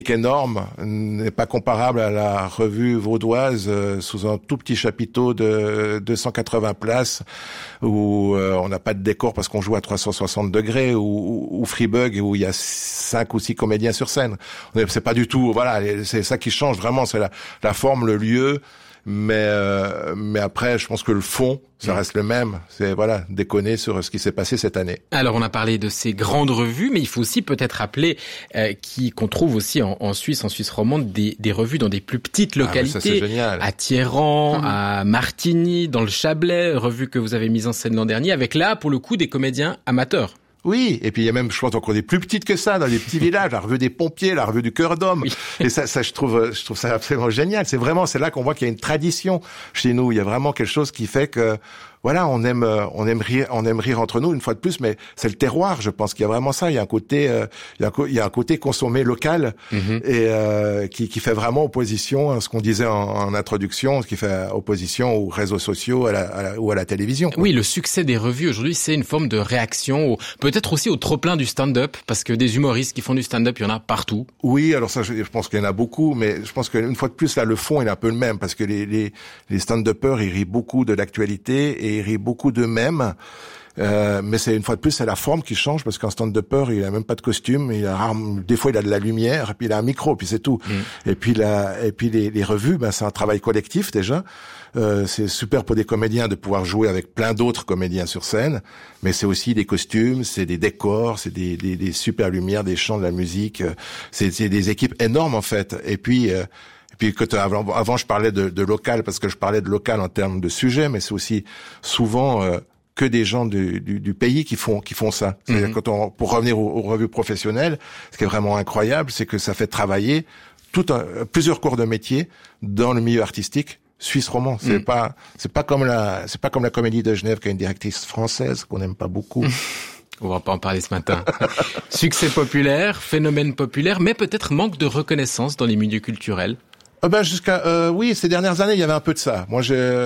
énorme, n'est pas comparable à la revue vaudoise sous un tout petit chapiteau de 280 places où on n'a pas de décor parce qu'on joue à 360 degrés ou Freebug où il y a 5 ou 6 comédiens sur scène. C'est pas du tout, voilà, c'est ça qui change vraiment, c'est la forme, le lieu. Mais après, je pense que le fond, ça reste le même. C'est déconner sur ce qui s'est passé cette année. Alors, on a parlé de ces grandes revues, mais il faut aussi peut-être rappeler qu'on trouve aussi en Suisse romande, des revues dans des plus petites localités. Ça, c'est génial. À Thieran, à Martigny, dans le Chablais, revue que vous avez mise en scène l'an dernier, avec là, pour le coup, des comédiens amateurs. Oui, et puis il y a même, je pense, encore des plus petites que ça, dans des petits villages, la revue des pompiers, la revue du Cœur d'Homme. Oui. Et ça, je trouve ça absolument génial. C'est là qu'on voit qu'il y a une tradition chez nous. Il y a vraiment quelque chose qui fait que, on aime rire entre nous une fois de plus, mais c'est le terroir. Je pense qu'il y a vraiment ça. Il y a un côté, il y a un côté consommé local et qui fait vraiment opposition à ce qu'on disait en introduction, ce qui fait opposition aux réseaux sociaux ou à la télévision. Oui, le succès des revues aujourd'hui, c'est une forme de réaction, peut-être aussi au trop-plein du stand-up, parce que des humoristes qui font du stand-up, il y en a partout. Oui, alors ça, je pense qu'il y en a beaucoup, mais je pense qu'une fois de plus, là, le fond, il est un peu le même, parce que les stand-uppers, ils rient beaucoup de l'actualité et ils rient beaucoup d'eux-mêmes. Mais c'est une fois de plus, c'est la forme qui change, parce qu'un stand-upper, il a même pas de costume, des fois il a de la lumière, et puis il a un micro, puis c'est tout. Et puis les revues, c'est un travail collectif déjà. C'est super pour des comédiens de pouvoir jouer avec plein d'autres comédiens sur scène, mais c'est aussi des costumes, c'est des décors, c'est des super lumières, des chants, de la musique. C'est des équipes énormes en fait. Et puis avant je parlais de local parce que je parlais de local en termes de sujet, mais c'est aussi souvent que des gens du pays qui font ça. C'est-à-dire pour revenir aux revues professionnelles, ce qui est vraiment incroyable, c'est que ça fait travailler plusieurs corps de métier dans le milieu artistique suisse romand. C'est pas comme la Comédie de Genève qui a une directrice française qu'on n'aime pas beaucoup. On va pas en parler ce matin. Succès populaire, phénomène populaire, mais peut-être manque de reconnaissance dans les milieux culturels. Oui, ces dernières années, il y avait un peu de ça. Moi,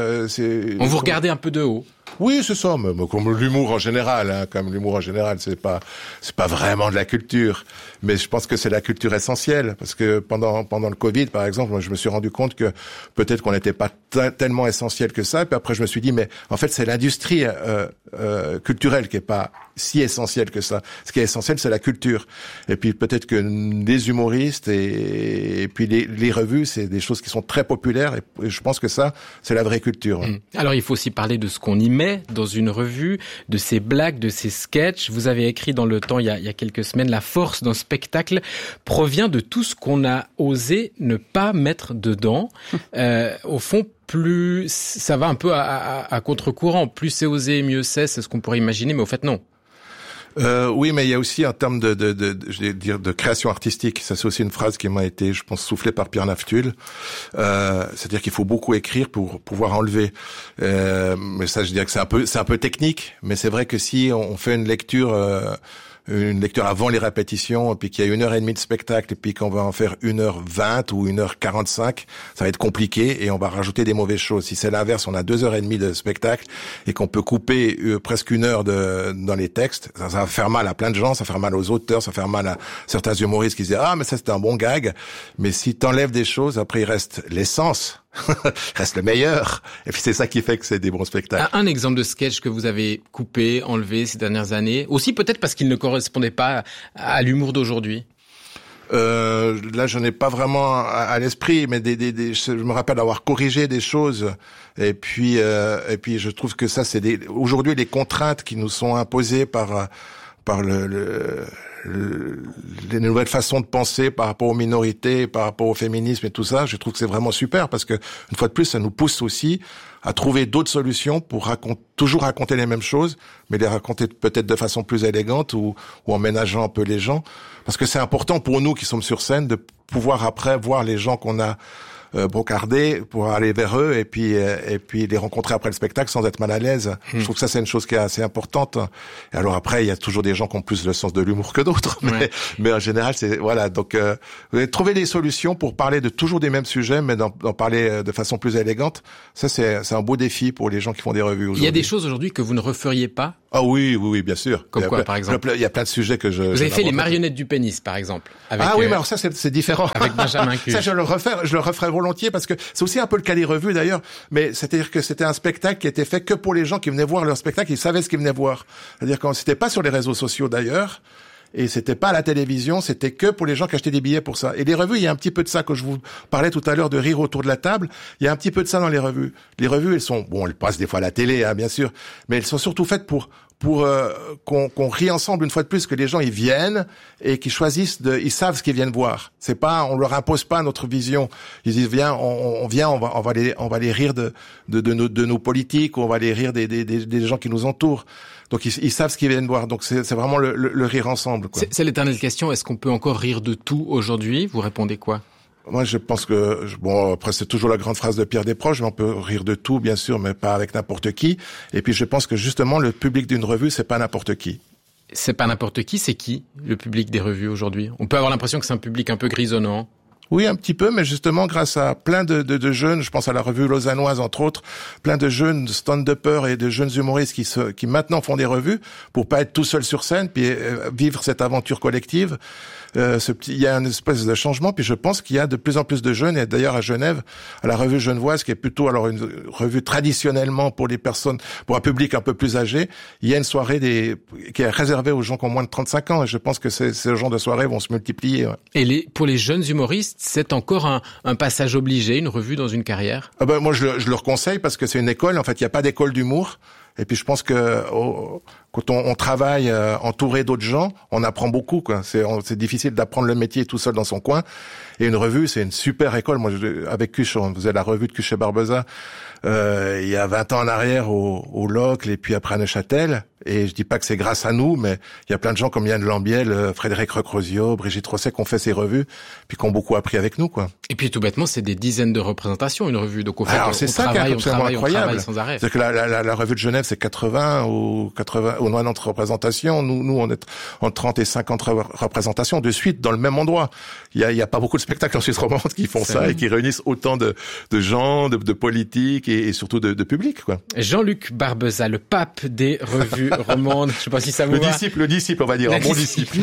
on vous regardait un peu de haut. Oui, c'est ça, mais comme l'humour en général, c'est pas vraiment de la culture, mais je pense que c'est la culture essentielle, parce que pendant le Covid, par exemple, moi, je me suis rendu compte que peut-être qu'on n'était pas tellement essentiel que ça, et puis après je me suis dit, mais en fait, c'est l'industrie culturelle qui est pas si essentielle que ça. Ce qui est essentiel, c'est la culture. Et puis peut-être que les humoristes et puis les revues, c'est des choses qui sont très populaires, et je pense que ça, c'est la vraie culture. Alors, il faut aussi parler de ce qu'on y met dans une revue, de ces blagues, de ces sketchs. Vous avez écrit dans Le Temps il y a quelques semaines, la force d'un spectacle provient de tout ce qu'on a osé ne pas mettre dedans. Au fond, plus ça va un peu à contre-courant, plus c'est osé, mieux c'est ce qu'on pourrait imaginer, mais au fait non. Oui, mais il y a aussi en termes de création artistique. Ça, c'est aussi une phrase qui m'a été, je pense, soufflée par Pierre Naftul. C'est-à-dire qu'il faut beaucoup écrire pour pouvoir enlever. Mais ça, je dirais que c'est un peu technique. Mais c'est vrai que si on fait une lecture avant les répétitions, et puis qu'il y a 1h30 de spectacle, et puis qu'on va en faire 1h20 ou 1h45, ça va être compliqué, et on va rajouter des mauvaises choses. Si c'est l'inverse, on a 2h30 de spectacle, et qu'on peut couper presque 1 heure dans les textes, ça va faire mal à plein de gens, ça va faire mal aux auteurs, ça va faire mal à certains humoristes qui disent « Ah, mais ça c'était un bon gag », mais si t'enlèves des choses, après il reste l'essence. Reste le meilleur. Et puis c'est ça qui fait que c'est des bons spectacles. Un exemple de sketch que vous avez coupé, enlevé ces dernières années, aussi peut-être parce qu'il ne correspondait pas à l'humour d'aujourd'hui. Là, je n'ai pas vraiment à l'esprit, mais je me rappelle avoir corrigé des choses. Et puis je trouve que ça, c'est aujourd'hui les contraintes qui nous sont imposées par les nouvelles façons de penser par rapport aux minorités, par rapport au féminisme et tout ça. Je trouve que c'est vraiment super parce que une fois de plus, ça nous pousse aussi à trouver d'autres solutions pour toujours raconter les mêmes choses, mais les raconter peut-être de façon plus élégante ou en ménageant un peu les gens. Parce que c'est important pour nous qui sommes sur scène de pouvoir après voir les gens qu'on a brocarder pour aller vers eux et puis les rencontrer après le spectacle sans être mal à l'aise. Je trouve que ça c'est une chose qui est assez importante. Et alors après il y a toujours des gens qui ont plus le sens de l'humour que d'autres, mais en général c'est voilà, donc trouver des solutions pour parler de toujours des mêmes sujets mais d'en parler de façon plus élégante. Ça c'est un beau défi pour les gens qui font des revues aujourd'hui. Il y a des choses aujourd'hui que vous ne referiez pas? Ah oui, bien sûr. Comme quoi, par exemple? Il y a plein de sujets que Vous avez fait les marionnettes du pénis, par exemple. Avec, oui, mais alors ça, c'est différent. Avec Benjamin Cuge. Ça, je le referai volontiers parce que c'est aussi un peu le cas des revues, d'ailleurs. Mais c'est-à-dire que c'était un spectacle qui était fait que pour les gens qui venaient voir leur spectacle, ils savaient ce qu'ils venaient voir. C'est-à-dire quand c'était pas sur les réseaux sociaux, d'ailleurs. Et c'était pas à la télévision, c'était que pour les gens qui achetaient des billets pour ça. Et les revues, il y a un petit peu de ça, que je vous parlais tout à l'heure de rire autour de la table. Il y a un petit peu de ça dans les revues. Les revues, elles passent des fois à la télé, hein, bien sûr. Mais elles sont surtout faites pour qu'on rit ensemble une fois de plus, que les gens ils viennent et qu'ils choisissent ils savent ce qu'ils viennent voir. C'est pas, on leur impose pas notre vision. Ils disent viens, on vient, on va les rire de nos politiques, on va les rire des gens qui nous entourent. Donc ils savent ce qu'ils viennent voir. Donc c'est vraiment le rire ensemble, quoi. C'est l'éternelle question. Est-ce qu'on peut encore rire de tout aujourd'hui? Vous répondez quoi? Moi, je pense que après c'est toujours la grande phrase de Pierre Desproges, mais on peut rire de tout, bien sûr, mais pas avec n'importe qui. Et puis je pense que justement le public d'une revue, c'est pas n'importe qui. C'est pas n'importe qui, c'est qui le public des revues aujourd'hui? On peut avoir l'impression que c'est un public un peu grisonnant. Oui, un petit peu, mais justement, grâce à plein de jeunes, je pense à la revue lausannoise, entre autres, plein de jeunes stand-uppers et de jeunes humoristes qui maintenant font des revues pour pas être tout seuls sur scène, puis vivre cette aventure collective. Il y a une espèce de changement, puis je pense qu'il y a de plus en plus de jeunes, et d'ailleurs à Genève, à la revue genevoise, qui est plutôt alors une revue traditionnellement pour les personnes, pour un public un peu plus âgé, il y a une soirée qui est réservée aux gens qui ont moins de 35 ans, et je pense que ces genres de soirées vont se multiplier. Ouais. Et pour les jeunes humoristes, c'est encore un passage obligé, une revue dans une carrière? Moi, je leur conseille parce que c'est une école. En fait, il n'y a pas d'école d'humour. Et puis, je pense que quand on travaille entouré d'autres gens, on apprend beaucoup, quoi. C'est difficile d'apprendre le métier tout seul dans son coin. Et une revue, c'est une super école. Moi, avec Cuche, on faisait la revue de Cuche et Barbeza il y a 20 ans en arrière au Locle et puis après à Neuchâtel. Et je dis pas que c'est grâce à nous, mais il y a plein de gens comme Yann Lambiel, Frédéric Recrozio, Brigitte Rosset qui ont fait ces revues, puis qui ont beaucoup appris avec nous, quoi. Et puis tout bêtement, c'est des dizaines de représentations, une revue. Donc au fait, alors c'est ça qui est absolument incroyable. Sans arrêt. C'est que la revue de Genève, c'est 80 ou 90 représentations. Nous, on est en 30 et 50 représentations de suite dans le même endroit. Il y a pas beaucoup de spectacles en Suisse romande qui font ça et qui réunissent autant de gens, de politiques et surtout de public, quoi. Jean-Luc Barbeza, le pape des revues romandes. Je sais pas si ça vous va. Le disciple, on va dire, un bon disciple.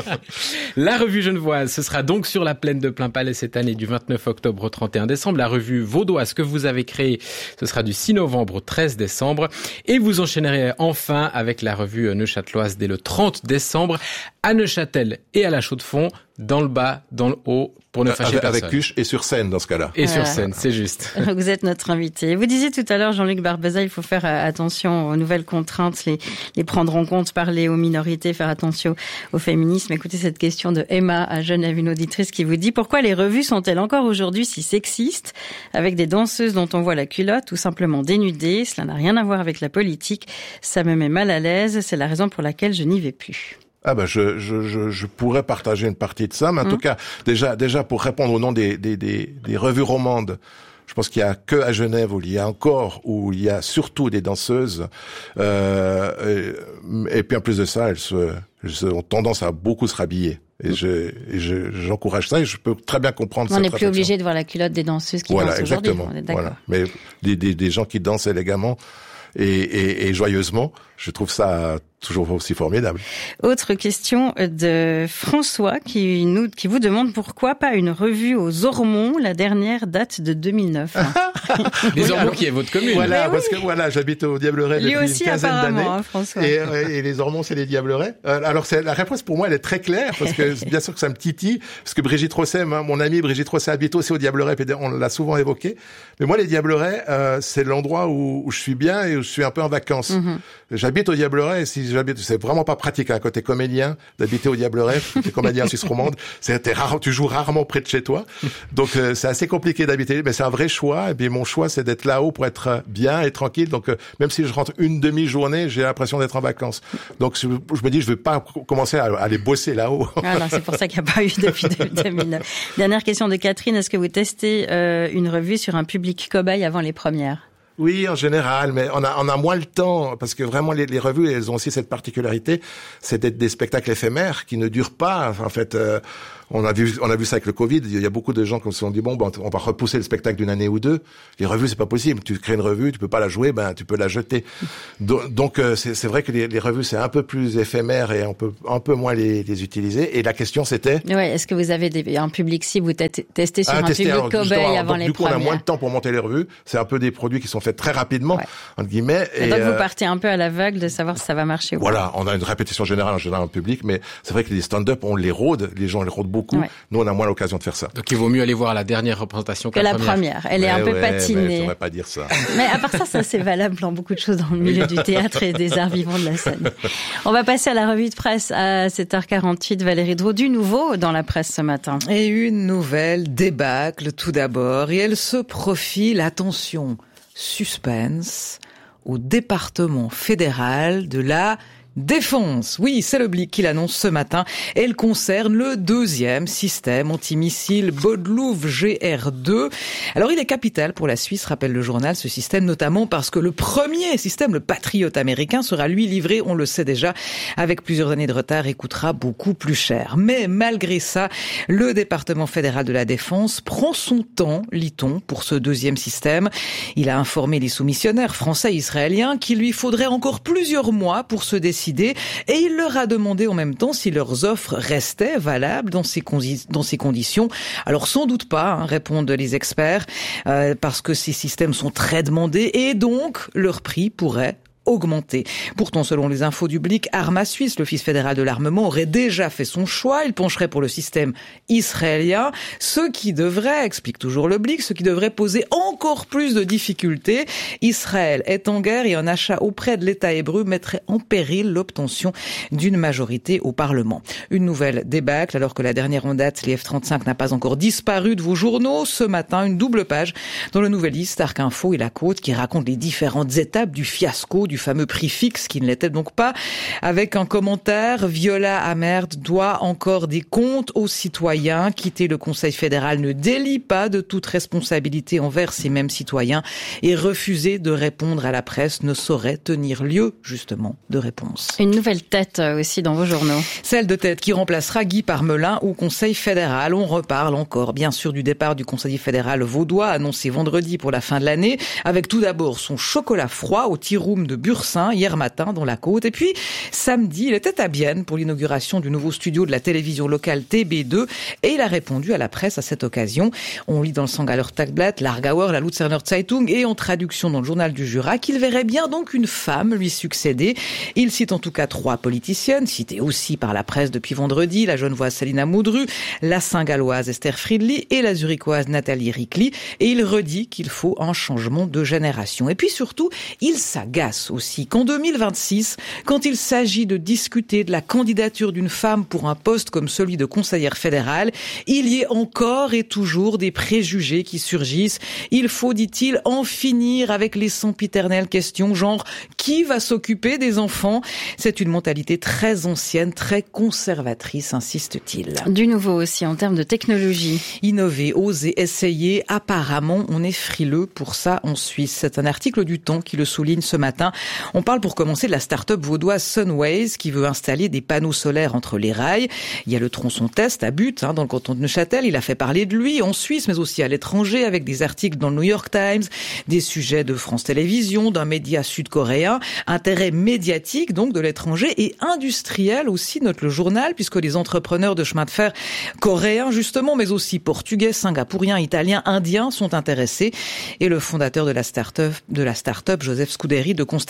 La revue genevoise, ce sera donc sur la plaine de Plainpalais cette année du 29 octobre au 31 décembre. La revue vaudoise que vous avez créée, ce sera du 6 novembre au 13 décembre. Et vous enchaînerez enfin avec la revue neuchâteloise dès le 30 décembre à Neuchâtel et à la Chaux-de-Fonds, dans le bas, dans le haut, pour ne fâcher personne. Avec Cuche et sur scène dans ce cas-là. Et sur scène, c'est juste. Vous êtes notre invité. Vous disiez tout à l'heure, Jean-Luc Barbeza, il faut faire attention aux nouvelles contraintes, les prendre en compte, parler aux minorités, faire attention au féminisme. Écoutez cette question de Emma à Genève, une auditrice qui vous dit: pourquoi les revues sont-elles encore aujourd'hui si sexistes, avec des danseuses dont on voit la culotte ou simplement dénudées? Cela n'a rien à voir avec la politique. Ça me met mal à l'aise. C'est la raison pour laquelle je n'y vais plus. Je pourrais partager une partie de ça, mais en tout cas, déjà pour répondre au nom des revues romandes, je pense qu'il y a que à Genève où il y a surtout des danseuses, et puis en plus de ça, elles ont tendance à beaucoup se rhabiller. Et j'encourage ça et je peux très bien comprendre ça. On n'est plus obligé de voir la culotte des danseuses qui dansent aujourd'hui. Voilà, exactement. Voilà. Mais des gens qui dansent élégamment et joyeusement, je trouve ça toujours aussi formidable. Autre question de François qui vous demande pourquoi pas une revue aux Ormonts. La dernière date de 2009. Les Ormonts qui est votre commune. Voilà, parce que j'habite au Diableret depuis une quinzaine d'années. François. Et les Ormonts, c'est les Diablerets. Alors la réponse pour moi, elle est très claire parce que bien sûr que ça me titille parce que Brigitte Rosset, mon amie Brigitte Rosset habite aussi au Diableret, on l'a souvent évoqué. Mais moi, les Diablerets, c'est l'endroit où je suis bien et où je suis un peu en vacances. Mm-hmm. J'habite au Diableret et si c'est vraiment pas pratique, hein, quand t'es comédien, d'habiter au Diableret, t'es comédien en Suisse romande, tu joues rarement près de chez toi. Donc, c'est assez compliqué d'habiter, mais c'est un vrai choix. Et puis, mon choix, c'est d'être là-haut pour être bien et tranquille. Donc, même si je rentre une demi-journée, j'ai l'impression d'être en vacances. Donc, je me dis, je vais pas commencer à aller bosser là-haut. Ah non, c'est pour ça qu'il n'y a pas eu depuis 2009. Dernière question de Catherine. Est-ce que vous testez une revue sur un public cobaye avant les premières? Oui, en général, mais on a moins le temps, parce que vraiment les revues, elles ont aussi cette particularité, c'est d'être des spectacles éphémères qui ne durent pas. En fait, on a vu ça avec le Covid. Il y a beaucoup de gens qui se sont dit on va repousser le spectacle d'une année ou deux. Les revues, c'est pas possible. Tu crées une revue, tu peux pas la jouer, tu peux la jeter. Donc c'est vrai que les revues, c'est un peu plus éphémère et on peut un peu moins les utiliser. Et la question c'était. Ouais, est-ce que vous avez un public cible, vous testez sur un public cobaye avant les premières? Du coup, on a moins de temps pour monter les revues. C'est un peu des produits qui sont faits très rapidement, entre guillemets. Et donc vous partez un peu à l'aveugle de savoir si ça va marcher ou pas. Voilà, on a une répétition générale en public, mais c'est vrai que les stand-up, on les rôde, les gens les rôdent beaucoup. Ouais. Nous, on a moins l'occasion de faire ça. Donc il vaut mieux aller voir la dernière représentation que la première. Elle est un peu patinée. Mais je devrais pas dire ça. Mais à part ça c'est valable dans beaucoup de choses dans le milieu du théâtre et des arts vivants de la scène. On va passer à la revue de presse à 7h48. Valérie Draud, du nouveau dans la presse ce matin. Et une nouvelle débâcle tout d'abord. Et elle se profile, attention, suspense, au département fédéral de la Défense. Oui, c'est le Blick qui l'annonce ce matin. Elle concerne le 2e système antimissile Bodlouf GR2. Alors, il est capital pour la Suisse, rappelle le journal, ce système, notamment parce que le premier système, le Patriot américain, sera lui livré, on le sait déjà, avec plusieurs années de retard et coûtera beaucoup plus cher. Mais malgré ça, le département fédéral de la Défense prend son temps, lit-on, pour ce 2e système. Il a informé les soumissionnaires français et israéliens qu'il lui faudrait encore plusieurs mois pour se décider. Et il leur a demandé en même temps si leurs offres restaient valables dans ces conditions. Alors sans doute pas, répondent les experts, parce que ces systèmes sont très demandés et donc leur prix pourrait augmenter. Pourtant, selon les infos du Blick, Arma Suisse, l'Office fédéral de l'armement, aurait déjà fait son choix. Il pencherait pour le système israélien, ce qui devrait, explique toujours le Blick, ce qui devrait poser encore plus de difficultés. Israël est en guerre et un achat auprès de l'État hébreu mettrait en péril l'obtention d'une majorité au Parlement. Une nouvelle débâcle, alors que la dernière en date, les F-35, n'a pas encore disparu de vos journaux. Ce matin, une double page dans le Nouvelliste, Arc Info et La Côte qui raconte les différentes étapes du fiasco du fameux prix fixe, qui ne l'était donc pas, avec un commentaire: Viola Amert doit encore des comptes aux citoyens. Quitter le Conseil fédéral ne délie pas de toute responsabilité envers ces mêmes citoyens et refuser de répondre à la presse ne saurait tenir lieu, justement, de réponse. Une nouvelle tête aussi dans vos journaux. Celle de tête qui remplacera Guy Parmelin au Conseil fédéral. On reparle encore, bien sûr, du départ du Conseil fédéral vaudois, annoncé vendredi pour la fin de l'année, avec tout d'abord son chocolat froid au tea room de Bursin hier matin dans la Côte. Et puis samedi, il était à Bienne pour l'inauguration du nouveau studio de la télévision locale TB2 et il a répondu à la presse à cette occasion. On lit dans le Sangaller Tagblatt, l'Aargauer, la Luzerner Zeitung et en traduction dans le journal du Jura qu'il verrait bien donc une femme lui succéder. Il cite en tout cas 3 politiciennes, citées aussi par la presse depuis vendredi, la genevoise Salina Moudru, la Saint-Galloise Esther Friedli et la zurichoise Nathalie Ricli. Et il redit qu'il faut un changement de génération. Et puis surtout, il s'agace aussi qu'en 2026, quand il s'agit de discuter de la candidature d'une femme pour un poste comme celui de conseillère fédérale, il y ait encore et toujours des préjugés qui surgissent. Il faut, dit-il, en finir avec les sempiternelles questions, genre qui va s'occuper des enfants? C'est une mentalité très ancienne, très conservatrice, insiste-t-il. Du nouveau aussi en termes de technologie. Innover, oser, essayer, apparemment on est frileux pour ça en Suisse. C'est un article du Temps qui le souligne ce matin. On parle pour commencer de la start-up vaudoise Sunways qui veut installer des panneaux solaires entre les rails. Il y a le tronçon Test à Butte, dans le canton de Neuchâtel. Il a fait parler de lui en Suisse, mais aussi à l'étranger, avec des articles dans le New York Times, des sujets de France Télévisions, d'un média sud-coréen. Intérêt médiatique, donc, de l'étranger et industriel aussi, note le journal, puisque les entrepreneurs de chemin de fer coréens, justement, mais aussi portugais, singapouriens, italiens, indiens sont intéressés. Et le fondateur de la start-up, Joseph Scuderi, de constater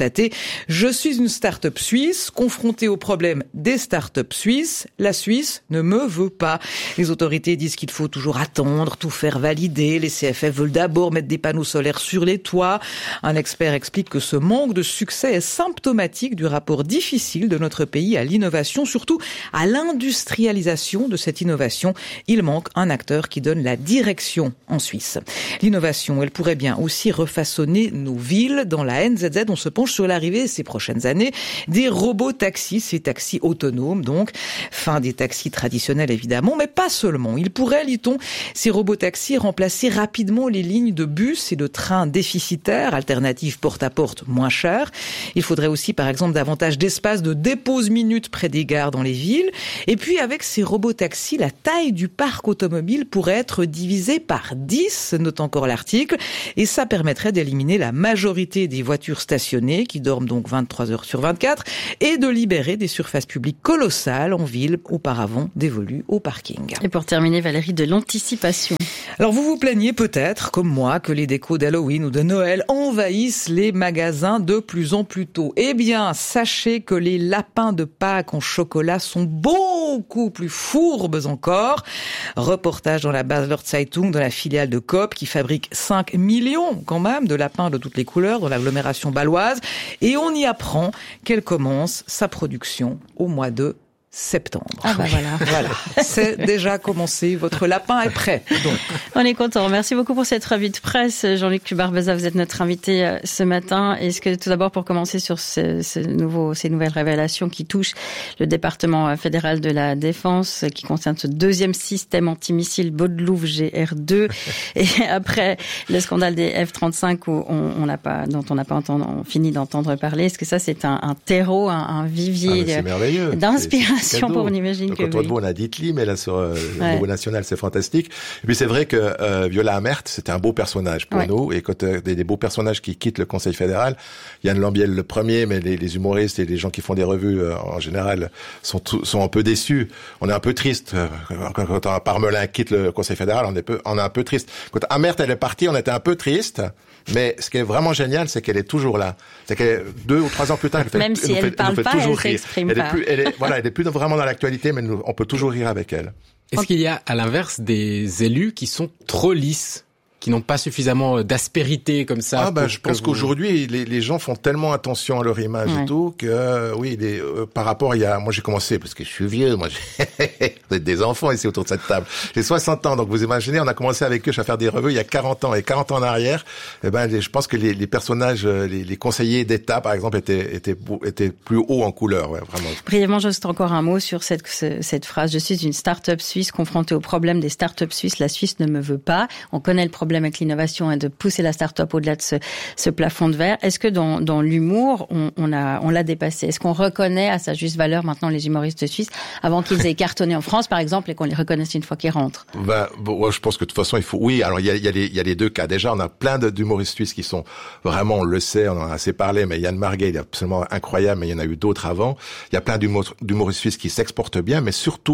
constaté « Je suis une start-up suisse, confrontée aux problèmes des start-up suisses. La Suisse ne me veut pas. » Les autorités disent qu'il faut toujours attendre, tout faire valider. Les CFF veulent d'abord mettre des panneaux solaires sur les toits. Un expert explique que ce manque de succès est symptomatique du rapport difficile de notre pays à l'innovation, surtout à l'industrialisation de cette innovation. Il manque un acteur qui donne la direction en Suisse. L'innovation, elle pourrait bien aussi refaçonner nos villes. Dans la NZZ, on se penche sur l'arrivée ces prochaines années des robots taxis, ces taxis autonomes donc. Fin des taxis traditionnels évidemment, mais pas seulement. Il pourrait, lit-on, ces robots taxis remplacer rapidement les lignes de bus et de trains déficitaires, alternatives porte-à-porte moins chères. Il faudrait aussi par exemple davantage d'espace de dépose minutes près des gares dans les villes. Et puis avec ces robots taxis, la taille du parc automobile pourrait être divisée par 10, note encore l'article, et ça permettrait d'éliminer la majorité des voitures stationnées, qui dorment donc 23 heures sur 24, et de libérer des surfaces publiques colossales en ville, auparavant dévolues au parking. Et pour terminer, Valérie, de l'anticipation. Alors vous vous plaignez peut-être, comme moi, que les décos d'Halloween ou de Noël envahissent les magasins de plus en plus tôt. Eh bien, sachez que les lapins de Pâques en chocolat sont beaucoup plus fourbes encore. Reportage dans la Basler Zeitung, dans la filiale de Coop, qui fabrique 5 millions quand même de lapins de toutes les couleurs dans l'agglomération bâloise. Et on y apprend qu'elle commence sa production au mois de septembre. Ah bah voilà. C'est déjà commencé. Votre lapin est prêt. Donc. On est content. Merci beaucoup pour cette revue de presse. Jean-Luc Barbeza, vous êtes notre invité ce matin. Est-ce que tout d'abord, pour commencer sur ces nouvelles révélations qui touchent le département fédéral de la Défense, qui concerne ce deuxième système antimissile Baudeloup GR2, et après le scandale des F-35 où dont on n'a pas fini d'entendre parler, est-ce que ça c'est un terreau, un vivier d'inspiration? Pour on imagine donc, que quand on a Ditli, mais là sur le niveau national, c'est fantastique. Et puis c'est vrai que Viola Amert, c'était un beau personnage pour nous. Et quand des beaux personnages qui quittent le Conseil fédéral, Yann Lambiel le premier, mais les humoristes et les gens qui font des revues en général sont un peu déçus. On est un peu triste quand un Parmelin quitte le Conseil fédéral. On est un peu triste. Quand Amert elle est partie, on était un peu triste. Mais ce qui est vraiment génial, c'est qu'elle est toujours là. C'est qu'elle 2 ou 3 ans plus tard, même si elle parle pas, elle s'exprime pas. Elle est plus vraiment dans l'actualité, mais on peut toujours rire avec elle. Est-ce qu'il y a, à l'inverse, des élus qui sont trop lisses, qui n'ont pas suffisamment d'aspérité comme ça? Je pense qu'aujourd'hui, les gens font tellement attention à leur image et tout que, par rapport moi j'ai commencé, parce que je suis vieux, moi vous êtes des enfants ici autour de cette table. J'ai 60 ans, donc vous imaginez, on a commencé avec eux à faire des revues il y a 40 ans. Et 40 ans en arrière, je pense que les personnages, les conseillers d'État, par exemple, étaient plus hauts en couleur, vraiment. Brièvement, juste encore un mot sur cette phrase. Je suis une start-up suisse confrontée au problème des start-up suisses. La Suisse ne me veut pas. On connaît le problème avec l'innovation et de pousser la start-up au-delà de ce plafond de verre. Est-ce que dans l'humour, on l'a dépassé? Est-ce qu'on reconnaît à sa juste valeur maintenant les humoristes suisses avant qu'ils aient cartonné en France, par exemple, et qu'on les reconnaisse une fois qu'ils rentrent? Je pense que de toute façon, il faut. Oui, alors il y a les deux cas. Déjà, on a plein d'humoristes suisses qui sont vraiment, on le sait, on en a assez parlé, mais Yann Marguet, il est absolument incroyable, mais il y en a eu d'autres avant. Il y a plein d'humoristes suisses qui s'exportent bien, mais surtout,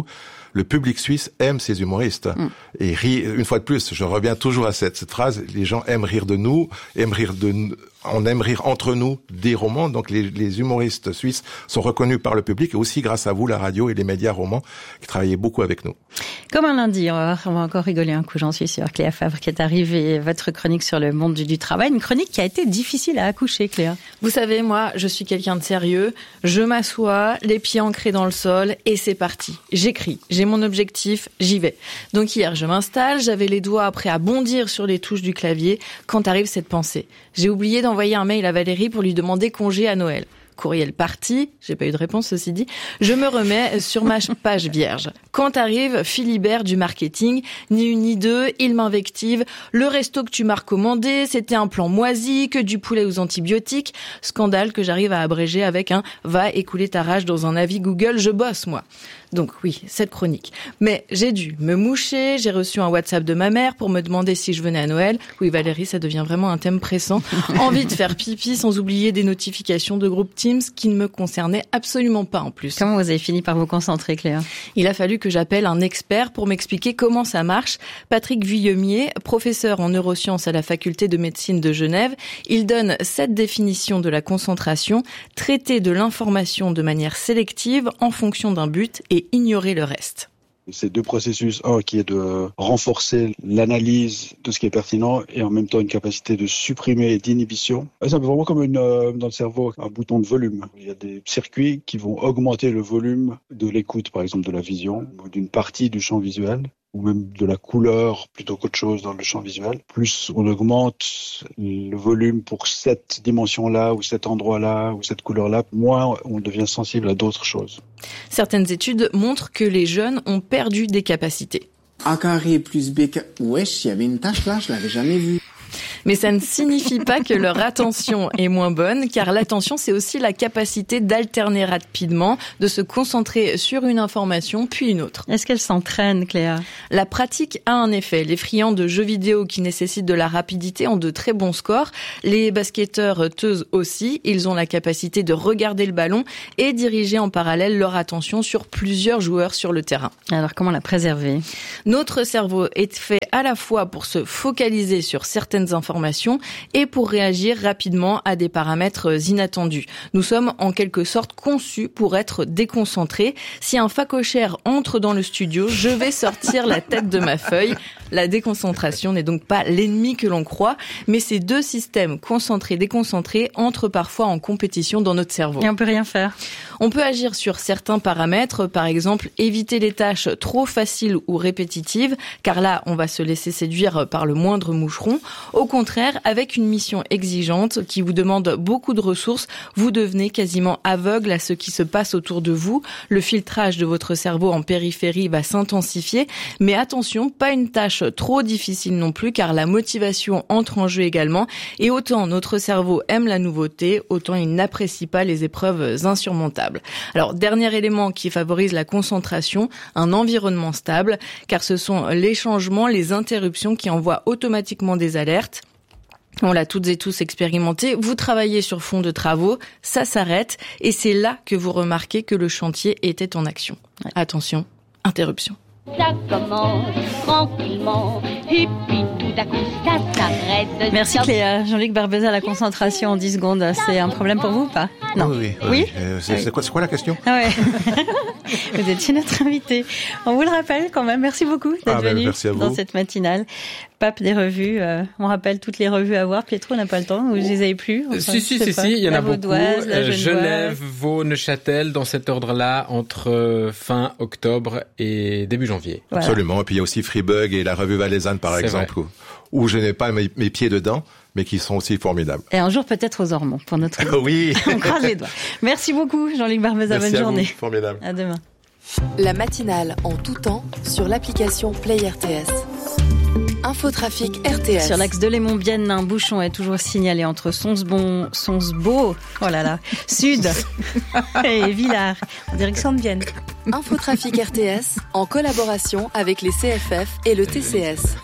le public suisse aime ces humoristes. Et rit, une fois de plus, je reviens toujours à cette phrase, les gens aiment rire de nous, on aime rire entre nous des romans, donc les humoristes suisses sont reconnus par le public, et aussi grâce à vous, la radio et les médias romans, qui travaillaient beaucoup avec nous. Comme un lundi, on va encore rigoler un coup, j'en suis sûre. Cléa Favre qui est arrivée, votre chronique sur le monde du travail, une chronique qui a été difficile à accoucher, Cléa. Vous savez, moi, je suis quelqu'un de sérieux, je m'assois, les pieds ancrés dans le sol, et c'est parti. J'écris, j'ai mon objectif, j'y vais. Donc hier, je m'installe, j'avais les doigts prêts à bondir sur les touches du clavier, quand arrive cette pensée. J'ai oublié d'envoyer un mail à Valérie pour lui demander congé à Noël. Courriel parti, j'ai pas eu de réponse ceci dit, je me remets sur ma page vierge. Quand arrive Philibert du marketing, ni une ni deux, il m'invective, le resto que tu m'as recommandé, c'était un plan moisi, que du poulet aux antibiotiques, scandale que j'arrive à abréger avec un « va écouler ta rage dans un avis Google, je bosse moi ». Donc oui, cette chronique. Mais j'ai dû me moucher, j'ai reçu un WhatsApp de ma mère pour me demander si je venais à Noël. Oui Valérie, ça devient vraiment un thème pressant. Envie de faire pipi sans oublier des notifications de groupe Teams qui ne me concernait absolument pas en plus. Comment vous avez fini par vous concentrer, Cléa ? Il a fallu que j'appelle un expert pour m'expliquer comment ça marche. Patrick Vuillemier, professeur en neurosciences à la faculté de médecine de Genève, il donne 7 définitions de la concentration, traiter de l'information de manière sélective en fonction d'un but et ignorer le reste. C'est 2 processus, un qui est de renforcer l'analyse de ce qui est pertinent et en même temps une capacité de supprimer et d'inhibition. C'est vraiment comme dans le cerveau, un bouton de volume. Il y a des circuits qui vont augmenter le volume de l'écoute, par exemple de la vision, ou d'une partie du champ visuel, ou même de la couleur plutôt qu'autre chose dans le champ visuel. Plus on augmente le volume pour cette dimension-là, ou cet endroit-là, ou cette couleur-là, moins on devient sensible à d'autres choses. Certaines études montrent que les jeunes ont perdu des capacités. A carré plus B que... Wesh, il y avait une tache là, je l'avais jamais vue. Mais ça ne signifie pas que leur attention est moins bonne, car l'attention, c'est aussi la capacité d'alterner rapidement, de se concentrer sur une information puis une autre. Est-ce qu'elle s'entraîne, Cléa ? La pratique a un effet. Les friands de jeux vidéo qui nécessitent de la rapidité ont de très bons scores. Les basketteurs-teuses aussi, ils ont la capacité de regarder le ballon et diriger en parallèle leur attention sur plusieurs joueurs sur le terrain. Alors, comment la préserver ? Notre cerveau est fait à la fois pour se focaliser sur certaines informations et pour réagir rapidement à des paramètres inattendus. Nous sommes en quelque sorte conçus pour être déconcentrés. Si un phacochère entre dans le studio, je vais sortir la tête de ma feuille. La déconcentration n'est donc pas l'ennemi que l'on croit, mais ces 2 systèmes concentrés-déconcentrés entrent parfois en compétition dans notre cerveau. Et on peut rien faire. On peut agir sur certains paramètres, par exemple éviter les tâches trop faciles ou répétitives, car là on va se laisser séduire par le moindre moucheron. Au contraire, avec une mission exigeante qui vous demande beaucoup de ressources, vous devenez quasiment aveugle à ce qui se passe autour de vous. Le filtrage de votre cerveau en périphérie va s'intensifier, mais attention, pas une tâche trop difficile non plus, car la motivation entre en jeu également. Et autant notre cerveau aime la nouveauté, autant il n'apprécie pas les épreuves insurmontables. Alors, dernier élément qui favorise la concentration, un environnement stable, car ce sont les changements, les interruptions qui envoient automatiquement des alertes. On l'a toutes et tous expérimenté. Vous travaillez sur fond de travaux, ça s'arrête, et c'est là que vous remarquez que le chantier était en action. Attention, interruption. Ça commence tranquillement, et puis tout à coup ça s'arrête. Merci Cléa. Jean-Luc Barbeza, la concentration en 10 secondes, c'est un problème pour vous ou pas ? Non. Oui. C'est quoi la question ? Ah ouais. Vous étiez notre invité. On vous le rappelle quand même. Merci beaucoup d'être venu dans cette matinale. Pape des revues. On rappelle toutes les revues à voir. Pietro n'a pas le temps. Vous les avez plus. Si. Il y en a beaucoup. Genève, Vaud, Neuchâtel, dans cet ordre-là, entre fin octobre et début janvier. Voilà. Absolument. Et puis il y a aussi Freebug et la revue valaisanne, par exemple, où je n'ai pas mes pieds dedans, mais qui sont aussi formidables. Et un jour peut-être aux Ormonts pour notre. Oui. On croise les doigts. Merci beaucoup, Jean-Luc Barbeza. Bonne journée. Formidable. À demain. La matinale en tout temps sur l'application Play RTS. Infotrafic RTS. Sur l'axe de Lémont-Bienne, un bouchon est toujours signalé entre Sonsbeau, Sud et Villars, en direction de Bienne. Infotrafic RTS, en collaboration avec les CFF et le TCS.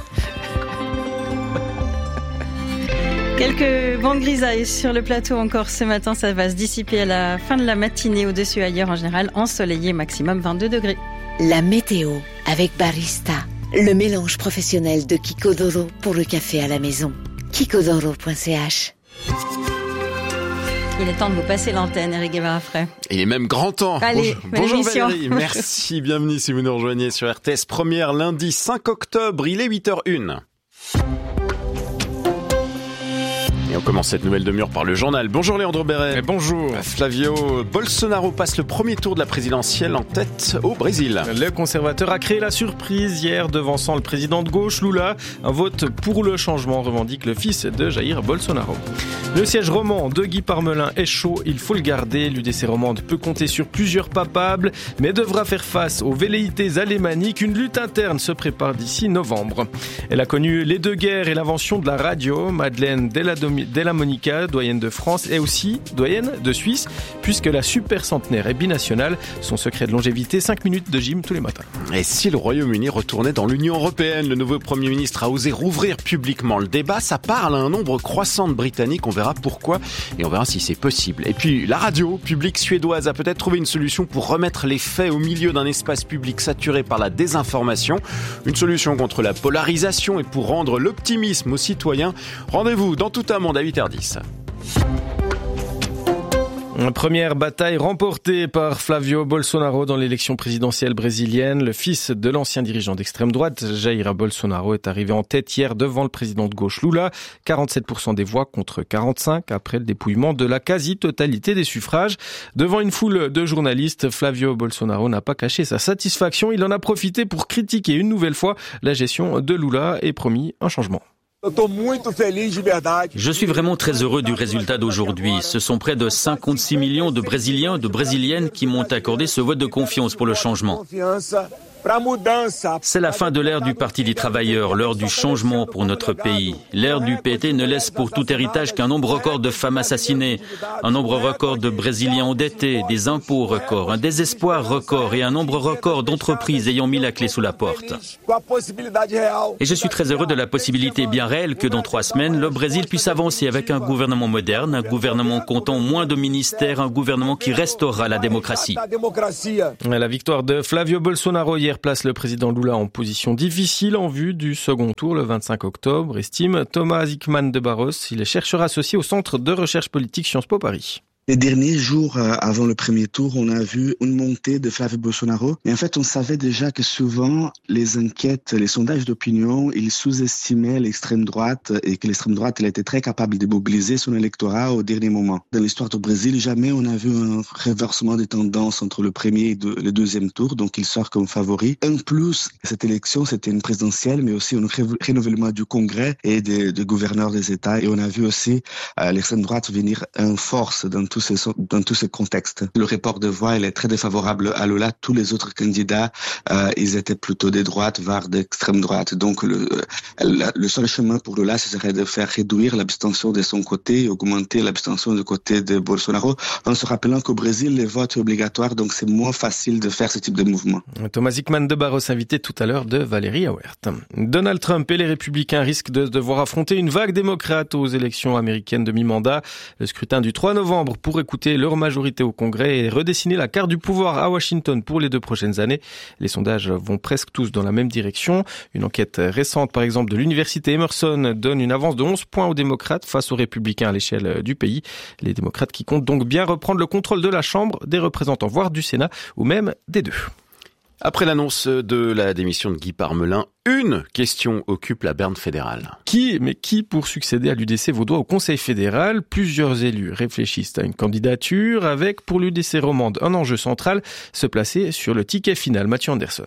Quelques bandes grisailles sur le plateau encore ce matin. Ça va se dissiper à la fin de la matinée. Au-dessus, ailleurs, en général, ensoleillé, maximum 22 degrés. La météo avec Barista. Le mélange professionnel de Kikodoro pour le café à la maison. Kikodoro.ch. Il est temps de vous passer l'antenne, Eric Guevara-Frey. Il est même grand temps. Allez, bonjour Valérie, merci, bienvenue si vous nous rejoignez sur RTS. Première lundi 5 octobre, il est 8h01. Et on commence cette nouvelle demi-heure par le journal. Bonjour Léandre Béret. Et bonjour. Flavio, Bolsonaro passe le premier tour de la présidentielle en tête au Brésil. Le conservateur a créé la surprise hier devançant le président de gauche, Lula. Un vote pour le changement revendique le fils de Jair Bolsonaro. Le siège roman de Guy Parmelin est chaud, il faut le garder. L'UDC romande peut compter sur plusieurs papables, mais devra faire face aux velléités alémaniques. Une lutte interne se prépare d'ici novembre. Elle a connu les deux guerres et l'invention de la radio. Madeleine Deladomie Della Monica, doyenne de France, est aussi doyenne de Suisse, puisque la super centenaire est binationale. Son secret de longévité, 5 minutes de gym tous les matins. Et si le Royaume-Uni retournait dans l'Union européenne, le nouveau Premier ministre a osé rouvrir publiquement le débat. Ça parle à un nombre croissant de Britanniques. On verra pourquoi et on verra si c'est possible. Et puis, la radio publique suédoise a peut-être trouvé une solution pour remettre les faits au milieu d'un espace public saturé par la désinformation. Une solution contre la polarisation et pour rendre l'optimisme aux citoyens. Rendez-vous dans Tout un monde à 8h10. Première bataille remportée par Flavio Bolsonaro dans l'élection présidentielle brésilienne. Le fils de l'ancien dirigeant d'extrême droite, Jair Bolsonaro, est arrivé en tête hier devant le président de gauche Lula. 47% des voix contre 45% après le dépouillement de la quasi-totalité des suffrages. Devant une foule de journalistes, Flavio Bolsonaro n'a pas caché sa satisfaction. Il en a profité pour critiquer une nouvelle fois la gestion de Lula et promis un changement. Je suis vraiment très heureux du résultat d'aujourd'hui. Ce sont près de 56 millions de Brésiliens et de Brésiliennes qui m'ont accordé ce vote de confiance pour le changement. C'est la fin de l'ère du Parti des travailleurs, l'heure du changement pour notre pays. L'ère du PT ne laisse pour tout héritage qu'un nombre record de femmes assassinées, un nombre record de Brésiliens endettés, des impôts records, un désespoir record et un nombre record d'entreprises ayant mis la clé sous la porte. Et je suis très heureux de la possibilité bien réelle que dans 3 semaines, le Brésil puisse avancer avec un gouvernement moderne, un gouvernement comptant moins de ministères, un gouvernement qui restaurera la démocratie. La victoire de Flavio Bolsonaro hier place le président Lula en position difficile en vue du second tour le 25 octobre, estime Thomas Hickman de Barros. Il est chercheur associé au Centre de recherche politique Sciences Po Paris. Les derniers jours avant le premier tour, on a vu une montée de Flavio Bolsonaro. Mais en fait, on savait déjà que souvent, les enquêtes, les sondages d'opinion, ils sous-estimaient l'extrême droite et que l'extrême droite, elle était très capable de mobiliser son électorat au dernier moment. Dans l'histoire du Brésil, jamais on a vu un renversement des tendances entre le premier et le deuxième tour. Donc, il sort comme favori. En plus, cette élection, c'était une présidentielle, mais aussi un renouvellement du Congrès et des gouverneurs des États. Et on a vu aussi l'extrême droite venir en force dans tous ces contextes. Le report de voix, il est très défavorable à Lula. Tous les autres candidats, ils étaient plutôt des droites, voire d'extrême droite. Donc, le seul chemin pour Lula, ce serait de faire réduire l'abstention de son côté et augmenter l'abstention du côté de Bolsonaro, en se rappelant qu'au Brésil, les votes sont obligatoires, donc c'est moins facile de faire ce type de mouvement. Thomas Hickman de Barros, invité tout à l'heure de Valérie Auert. Donald Trump et les Républicains risquent de devoir affronter une vague démocrate aux élections américaines de mi-mandat. Le scrutin du 3 novembre pour écouter leur majorité au Congrès et redessiner la carte du pouvoir à Washington pour les 2 prochaines années. Les sondages vont presque tous dans la même direction. Une enquête récente, par exemple, de l'université Emerson donne une avance de 11 points aux démocrates face aux républicains à l'échelle du pays. Les démocrates qui comptent donc bien reprendre le contrôle de la Chambre des représentants, voire du Sénat, ou même des 2. Après l'annonce de la démission de Guy Parmelin, une question occupe la berne fédérale. Qui pour succéder à l'UDC vaudois au Conseil fédéral? Plusieurs élus réfléchissent à une candidature avec, pour l'UDC romande, un enjeu central, se placer sur le ticket final. Mathieu Anderson.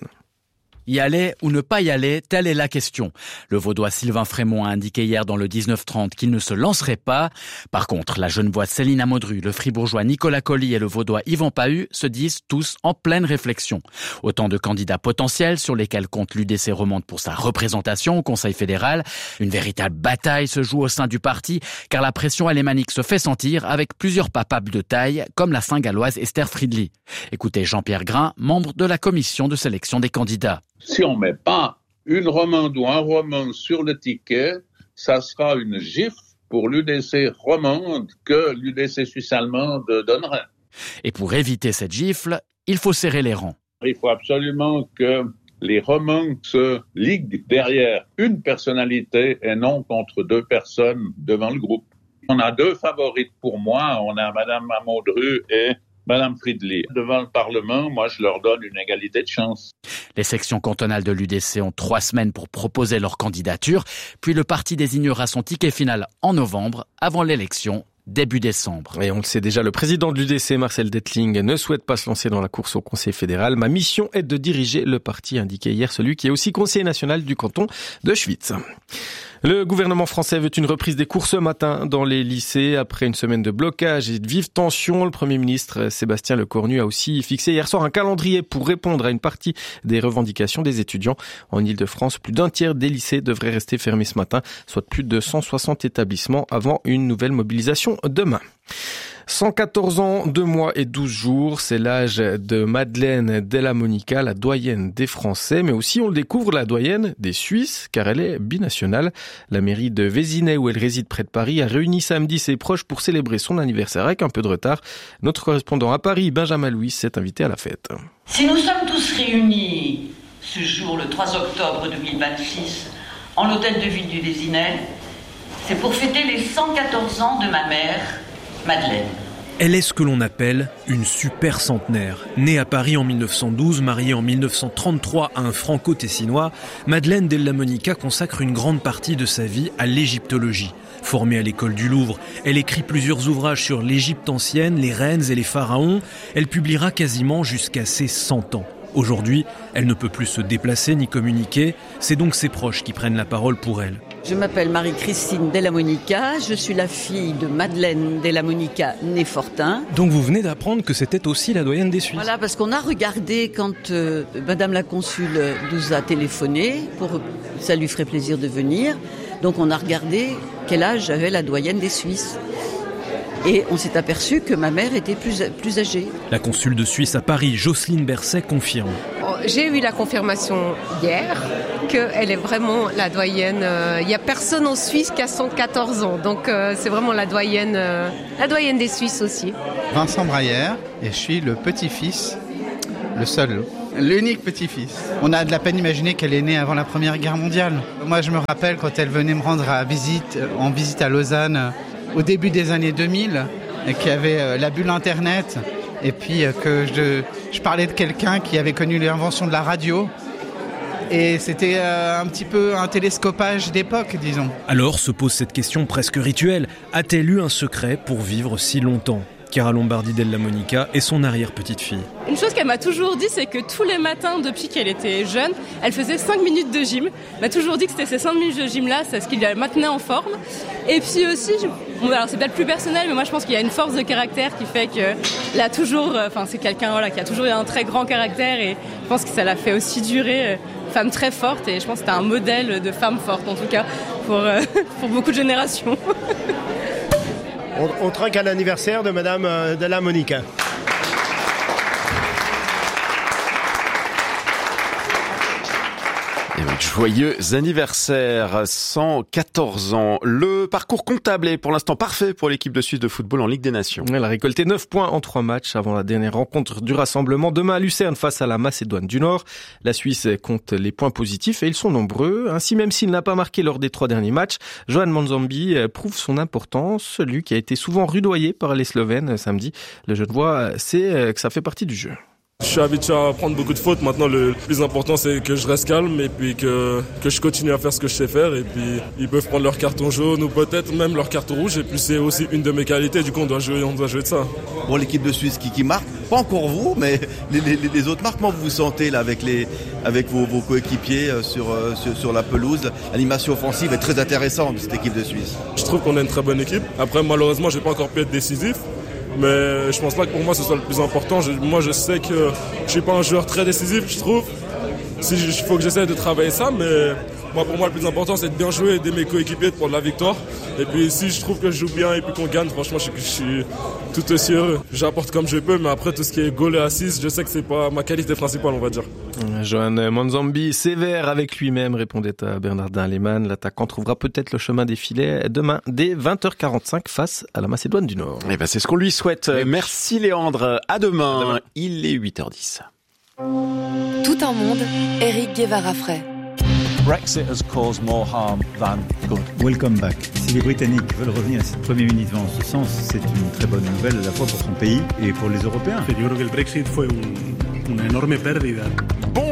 Y aller ou ne pas y aller, telle est la question. Le Vaudois Sylvain Frémont a indiqué hier dans le 19-30 qu'il ne se lancerait pas. Par contre, la Genevoise Céline Amodru, le Fribourgeois Nicolas Colli et le Vaudois Yvan Pahu se disent tous en pleine réflexion. Autant de candidats potentiels sur lesquels compte l'UDC romande pour sa représentation au Conseil fédéral. Une véritable bataille se joue au sein du parti, car la pression alémanique se fait sentir avec plusieurs papables de taille, comme la Saint-Galloise Esther Friedli. Écoutez Jean-Pierre Grain, membre de la commission de sélection des candidats. Si on met pas une romande ou un roman sur le ticket, ça sera une gifle pour l'UDC romande que l'UDC suisse-allemande donnerait. Et pour éviter cette gifle, il faut serrer les rangs. Il faut absolument que les romans se liguent derrière une personnalité et non contre 2 personnes devant le groupe. On a 2 favorites pour moi, on a Madame Amodru et Madame Friedli. Devant le Parlement, moi, je leur donne une égalité de chance. Les sections cantonales de l'UDC ont 3 semaines pour proposer leur candidature, puis le parti désignera son ticket final en novembre, avant l'élection début décembre. Et on le sait déjà, le président de l'UDC, Marcel Dettling, ne souhaite pas se lancer dans la course au Conseil fédéral. Ma mission est de diriger le parti, indiqué hier celui qui est aussi conseiller national du canton de Schwytz. Le gouvernement français veut une reprise des cours ce matin dans les lycées. Après une semaine de blocage et de vives tensions, le Premier ministre Sébastien Lecornu a aussi fixé hier soir un calendrier pour répondre à une partie des revendications des étudiants. En Ile-de-France, plus d'un tiers des lycées devraient rester fermés ce matin, soit plus de 160 établissements avant une nouvelle mobilisation demain. 114 ans, 2 mois et 12 jours, c'est l'âge de Madeleine Della Monica, la doyenne des Français, mais aussi on le découvre, la doyenne des Suisses, car elle est binationale. La mairie de Vézinay, où elle réside près de Paris, a réuni samedi ses proches pour célébrer son anniversaire avec un peu de retard. Notre correspondant à Paris, Benjamin Louis, s'est invité à la fête. Si nous sommes tous réunis ce jour, le 3 octobre 2026, en l'hôtel de ville du Vézinay, c'est pour fêter les 114 ans de ma mère, Madeleine. Elle est ce que l'on appelle une super centenaire. Née à Paris en 1912, mariée en 1933 à un franco-tessinois, Madeleine Della Monica consacre une grande partie de sa vie à l'égyptologie. Formée à l'école du Louvre, elle écrit plusieurs ouvrages sur l'Égypte ancienne, les reines et les pharaons. Elle publiera quasiment jusqu'à ses 100 ans. Aujourd'hui, elle ne peut plus se déplacer ni communiquer. C'est donc ses proches qui prennent la parole pour elle. Je m'appelle Marie-Christine Della Monica, je suis la fille de Madeleine Della Monica, née Fortin. Donc vous venez d'apprendre que c'était aussi la doyenne des Suisses. Voilà, parce qu'on a regardé quand Madame la Consule nous a téléphoné, ça lui ferait plaisir de venir. Donc on a regardé quel âge avait la doyenne des Suisses. Et on s'est aperçu que ma mère était plus âgée. La consule de Suisse à Paris, Jocelyne Berset, confirme. J'ai eu la confirmation hier qu'elle est vraiment la doyenne. Il n'y a personne en Suisse qui a 114 ans. Donc c'est vraiment la doyenne des Suisses aussi. Vincent Braillère, et je suis le petit-fils, le seul, l'unique petit-fils. On a de la peine d'imaginer qu'elle est née avant la Première Guerre mondiale. Moi je me rappelle quand elle venait me rendre en visite à Lausanne, au début des années 2000, et qu'il y avait la bulle Internet, et puis que je parlais de quelqu'un qui avait connu l'invention de la radio, et c'était un petit peu un télescopage d'époque, disons. Alors se pose cette question presque rituelle, a-t-elle eu un secret pour vivre si longtemps ? Chiara Lombardi Della Monica et son arrière-petite-fille. Une chose qu'elle m'a toujours dit, c'est que tous les matins, depuis qu'elle était jeune, elle faisait 5 minutes de gym. Elle m'a toujours dit que c'était ces 5 minutes de gym-là, c'est ce qui la maintenait en forme. Et puis aussi, alors c'est peut-être plus personnel, mais moi je pense qu'il y a une force de caractère qui fait qu'elle a toujours, c'est quelqu'un qui a toujours eu un très grand caractère, et je pense que ça l'a fait aussi durer. Femme très forte, et je pense que c'était un modèle de femme forte, en tout cas, pour beaucoup de générations. On trinque à l'anniversaire de Madame Della Monica. Joyeux anniversaire, 114 ans. Le parcours comptable est pour l'instant parfait pour l'équipe de Suisse de football en Ligue des Nations. Elle a récolté 9 points en 3 matchs avant la dernière rencontre du rassemblement demain à Lucerne face à la Macédoine du Nord. La Suisse compte les points positifs et ils sont nombreux. Ainsi, même s'il n'a pas marqué lors des 3 derniers matchs, Johan Manzambi prouve son importance. Lui qui a été souvent rudoyé par les Slovènes samedi. Le Genevois sait que ça fait partie du jeu. Je suis habitué à prendre beaucoup de fautes. Maintenant, le plus important, c'est que je reste calme et puis que je continue à faire ce que je sais faire. Et puis, ils peuvent prendre leur carton jaune ou peut-être même leur carton rouge. Et puis, c'est aussi une de mes qualités. Du coup, on doit jouer de ça. Bon, l'équipe de Suisse qui marque, pas encore vous, mais les autres marques, comment vous vous sentez là avec vos coéquipiers sur la pelouse? L'animation offensive est très intéressante de cette équipe de Suisse. Je trouve qu'on a une très bonne équipe. Après, malheureusement, j'ai pas encore pu être décisif. Mais je pense pas que pour moi ce soit le plus important. Moi je sais que je suis pas un joueur très décisif, je trouve. Il faut que j'essaie de travailler ça, mais pour moi le plus important c'est de bien jouer et d'aimer mes coéquipiers, de prendre la victoire. Et puis si je trouve que je joue bien et puis qu'on gagne, franchement je suis tout aussi heureux. J'apporte comme je peux, mais après tout ce qui est goal et assist, je sais que c'est pas ma qualité principale, on va dire. Johan Manzambi, sévère avec lui-même, répondait à Bernardin Lehmann. L'attaquant trouvera peut-être le chemin des filets demain dès 20h45 face à la Macédoine du Nord. Eh ben, c'est ce qu'on lui souhaite. Merci Léandre. À demain. Il est 8h10. Tout un monde, Éric Guevara-Frey. Brexit has caused more harm than good. Welcome back. Si les Britanniques veulent revenir à cette Premier ministre en ce sens, c'est une très bonne nouvelle à la fois pour son pays et pour les Européens. Yo creo que el Brexit fue una enorme pérdida. Bonjour,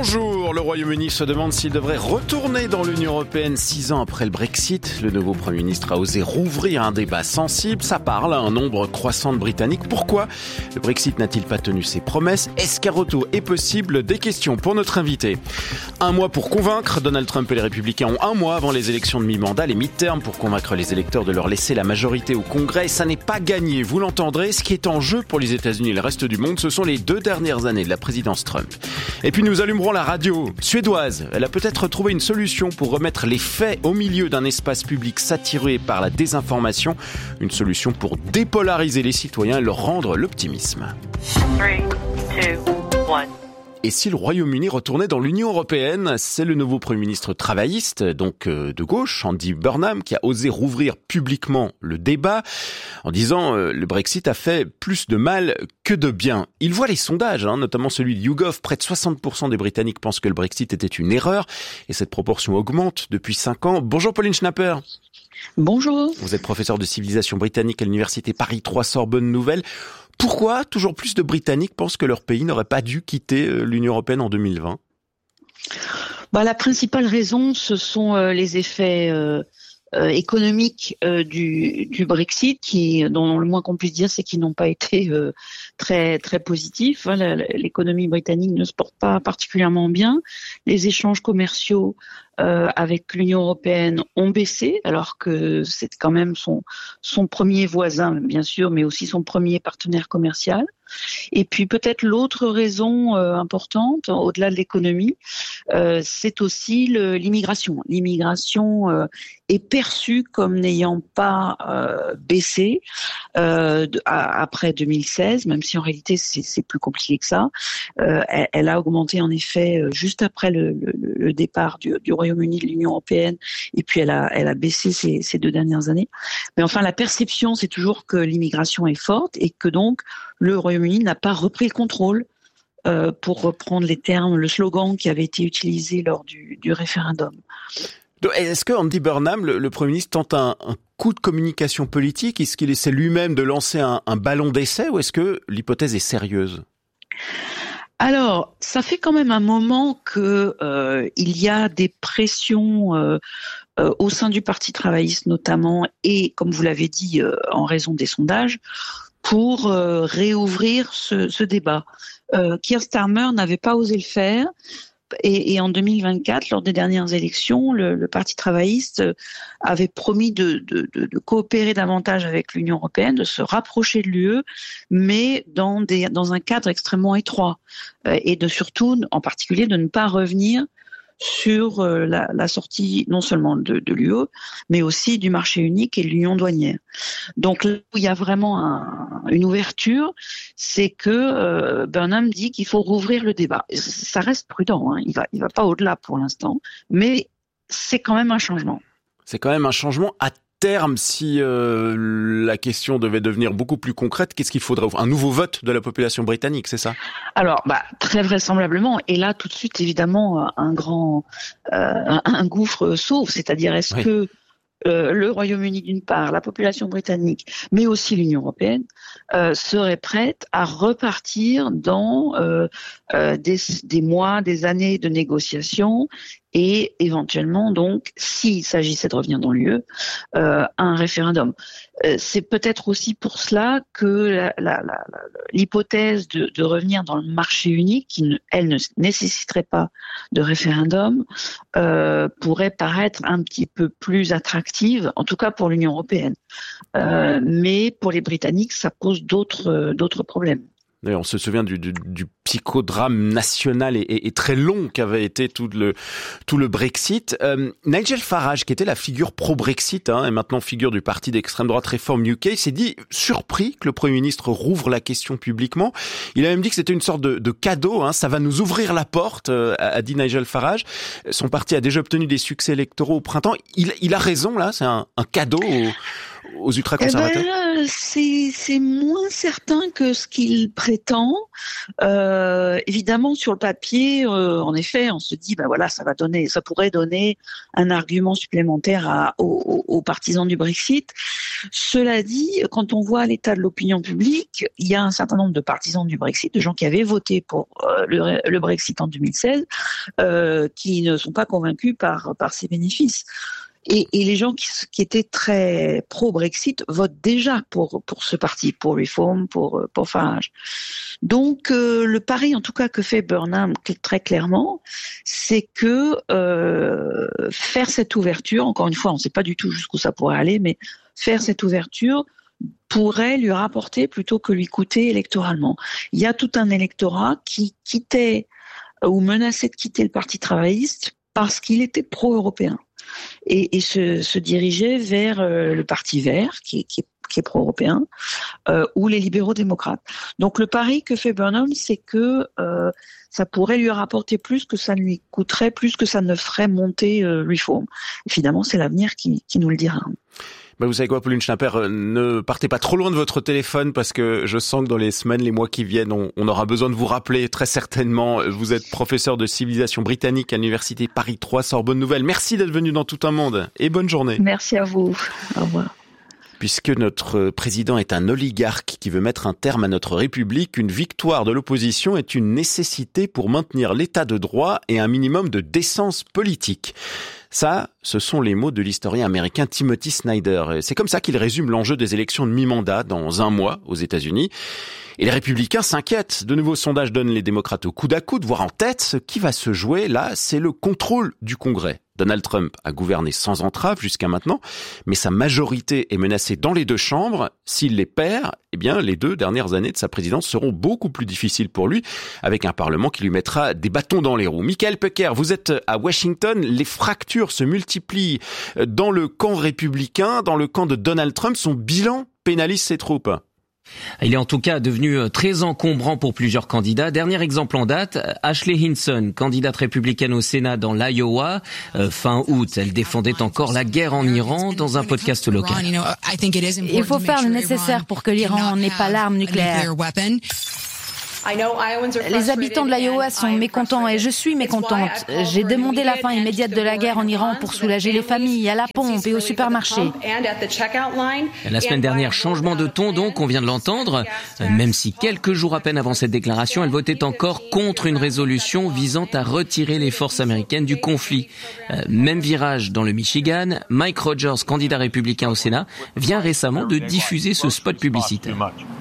le Royaume-Uni se demande s'il devrait retourner dans l'Union européenne 6 ans après le Brexit. Le nouveau Premier ministre a osé rouvrir un débat sensible. Ça parle à un nombre croissant de Britanniques. Pourquoi le Brexit n'a-t-il pas tenu ses promesses? Est-ce qu'un retour est possible? Des questions pour notre invité. Un mois pour convaincre. Donald Trump et les Républicains ont un mois avant les élections de mi-mandat, les mid-terms, pour convaincre les électeurs de leur laisser la majorité au Congrès. Ça n'est pas gagné, vous l'entendrez. Ce qui est en jeu pour les États-Unis et le reste du monde, ce sont les 2 dernières années de la présidence Trump. Et puis nous allumerons la radio suédoise. Elle a peut-être trouvé une solution pour remettre les faits au milieu d'un espace public saturé par la désinformation. Une solution pour dépolariser les citoyens et leur rendre l'optimisme. 3, 2, 1. Et si le Royaume-Uni retournait dans l'Union européenne? C'est le nouveau Premier ministre travailliste, donc de gauche, Andy Burnham, qui a osé rouvrir publiquement le débat en disant le Brexit a fait plus de mal que de bien. Il voit les sondages, notamment celui de YouGov. Près de 60% des Britanniques pensent que le Brexit était une erreur et cette proportion augmente depuis 5 ans. Bonjour Pauline Schnapper. Bonjour. Vous êtes professeur de civilisation britannique à l'université Paris 3 Sorbonne Nouvelle. Pourquoi toujours plus de Britanniques pensent que leur pays n'aurait pas dû quitter l'Union européenne en 2020 ? La principale raison, ce sont les effets économiques du Brexit, dont le moins qu'on puisse dire, c'est qu'ils n'ont pas été très très positifs. L'économie britannique ne se porte pas particulièrement bien. Les échanges commerciaux avec l'Union européenne ont baissé, alors que c'est quand même son premier voisin, bien sûr, mais aussi son premier partenaire commercial. Et puis peut-être l'autre raison importante, au-delà de l'économie, c'est aussi l'immigration. L'immigration est perçue comme n'ayant pas baissé après 2016, même si en réalité c'est plus compliqué que ça. Elle a augmenté en effet juste après le départ du Royaume-Uni de l'Union européenne, et puis elle a baissé ces 2 dernières années. Mais enfin, la perception, c'est toujours que l'immigration est forte et que donc le Royaume-Uni n'a pas repris le contrôle, pour reprendre les termes, le slogan qui avait été utilisé lors du référendum. Est-ce que Andy Burnham, le Premier ministre, tente un coup de communication politique? Est-ce qu'il essaie lui-même de lancer un ballon d'essai, ou est-ce que l'hypothèse est sérieuse? Alors, ça fait quand même un moment que il y a des pressions au sein du Parti travailliste notamment, et comme vous l'avez dit, en raison des sondages, pour réouvrir ce débat. Keir Starmer n'avait pas osé le faire, et en 2024, lors des dernières élections, le Parti travailliste avait promis de coopérer davantage avec l'Union européenne, de se rapprocher de l'UE, mais dans un cadre extrêmement étroit, et surtout, en particulier, de ne pas revenir sur la sortie non seulement de l'UE, mais aussi du marché unique et de l'union douanière. Donc là où il y a vraiment une ouverture, c'est que Burnham dit qu'il faut rouvrir le débat. Ça reste prudent, il va pas au-delà pour l'instant, mais c'est quand même un changement. C'est quand même un changement à terme. Si la question devait devenir beaucoup plus concrète, qu'est-ce qu'il faudrait? Un nouveau vote de la population britannique, c'est ça? Alors, très vraisemblablement. Et là, tout de suite, évidemment, un gouffre s'ouvre. C'est-à-dire, est-ce que le Royaume-Uni d'une part, la population britannique, mais aussi l'Union européenne, serait prête à repartir dans des mois, des années de négociations, et éventuellement donc, s'il s'agissait de revenir dans l'UE, un référendum. C'est peut-être aussi pour cela que l'hypothèse de revenir dans le marché unique, qui elle ne nécessiterait pas de référendum, pourrait paraître un petit peu plus attractive, en tout cas pour l'Union européenne. Mais pour les Britanniques, ça pose d'autres problèmes. D'ailleurs, on se souvient du psychodrame national et très long qu'avait été tout le Brexit. Nigel Farage, qui était la figure pro-Brexit, et maintenant figure du parti d'extrême droite Reform UK, s'est dit surpris que le Premier ministre rouvre la question publiquement. Il a même dit que c'était une sorte de cadeau, ça va nous ouvrir la porte, a dit Nigel Farage. Son parti a déjà obtenu des succès électoraux au printemps. Il a raison, là, c'est un cadeau aux ultra-conservateurs? C'est moins certain que ce qu'il prétend. Évidemment, sur le papier, en effet, on se dit, ça pourrait donner un argument supplémentaire aux partisans du Brexit. Cela dit, quand on voit l'état de l'opinion publique, il y a un certain nombre de partisans du Brexit, de gens qui avaient voté pour le Brexit en 2016, qui ne sont pas convaincus par ses bénéfices. Et les gens qui étaient très pro-Brexit votent déjà pour ce parti, pour Reform, pour Farage. Donc le pari, en tout cas, que fait Burnham très clairement, c'est que faire cette ouverture, encore une fois, on ne sait pas du tout jusqu'où ça pourrait aller, mais faire cette ouverture pourrait lui rapporter plutôt que lui coûter électoralement. Il y a tout un électorat qui quittait ou menaçait de quitter le Parti travailliste parce qu'il était pro-européen et se dirigeait vers le Parti vert qui est pro-européen ou les libéraux démocrates. Donc le pari que fait Burnham, c'est que ça pourrait lui rapporter plus que ça ne lui coûterait, plus que ça ne ferait monter Reform. Évidemment, c'est l'avenir qui nous le dira. Vous savez quoi, Pauline Schnapper, ne partez pas trop loin de votre téléphone parce que je sens que dans les semaines, les mois qui viennent, on aura besoin de vous rappeler très certainement. Vous êtes professeur de civilisation britannique à l'université Paris 3 Sorbonne Nouvelle. Merci d'être venu dans Tout un monde et bonne journée. Merci à vous. Au revoir. Puisque notre président est un oligarque qui veut mettre un terme à notre République, une victoire de l'opposition est une nécessité pour maintenir l'état de droit et un minimum de décence politique. Ça, ce sont les mots de l'historien américain Timothy Snyder. C'est comme ça qu'il résume l'enjeu des élections de mi-mandat dans un mois aux États-Unis. Et les républicains s'inquiètent. De nouveaux sondages donnent les démocrates au coude à coude, voire en tête. Ce qui va se jouer là, c'est le contrôle du Congrès. Donald Trump a gouverné sans entrave jusqu'à maintenant, mais sa majorité est menacée dans les deux chambres. S'il les perd, les 2 dernières années de sa présidence seront beaucoup plus difficiles pour lui, avec un Parlement qui lui mettra des bâtons dans les roues. Michael Pecker, vous êtes à Washington. Les fractures se multiplient dans le camp républicain, dans le camp de Donald Trump. Son bilan pénalise ses troupes. Il est en tout cas devenu très encombrant pour plusieurs candidats. Dernier exemple en date, Ashley Hinson, candidate républicaine au Sénat dans l'Iowa. Fin août, elle défendait encore la guerre en Iran dans un podcast local. Il faut faire le nécessaire pour que l'Iran n'ait pas l'arme nucléaire. Les habitants de l'Iowa sont mécontents et je suis mécontente. J'ai demandé la fin immédiate de la guerre en Iran pour soulager les familles à la pompe et au supermarché. La semaine dernière, changement de ton donc, on vient de l'entendre. Même si quelques jours à peine avant cette déclaration, elle votait encore contre une résolution visant à retirer les forces américaines du conflit. Même virage dans le Michigan, Mike Rogers, candidat républicain au Sénat, vient récemment de diffuser ce spot publicitaire.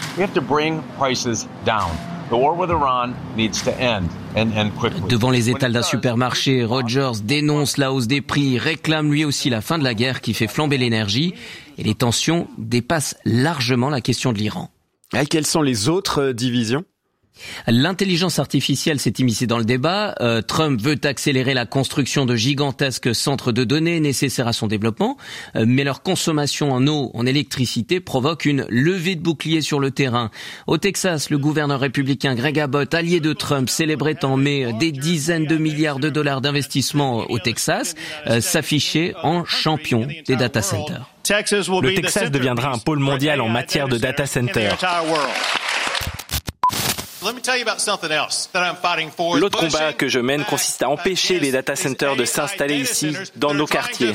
Devant les étals d'un supermarché, Rogers dénonce la hausse des prix, réclame lui aussi la fin de la guerre qui fait flamber l'énergie et les tensions dépassent largement la question de l'Iran. Et quelles sont les autres divisions ? L'intelligence artificielle s'est immiscée dans le débat. Trump veut accélérer la construction de gigantesques centres de données nécessaires à son développement, mais leur consommation en eau, en électricité provoque une levée de boucliers sur le terrain. Au Texas, le gouverneur républicain Greg Abbott, allié de Trump, célébrait en mai des dizaines de milliards de dollars d'investissement au Texas, s'affichait en champion des data centers. Le Texas deviendra un pôle mondial en matière de data centers. L'autre combat que je mène consiste à empêcher les data centers de s'installer ici, dans nos quartiers.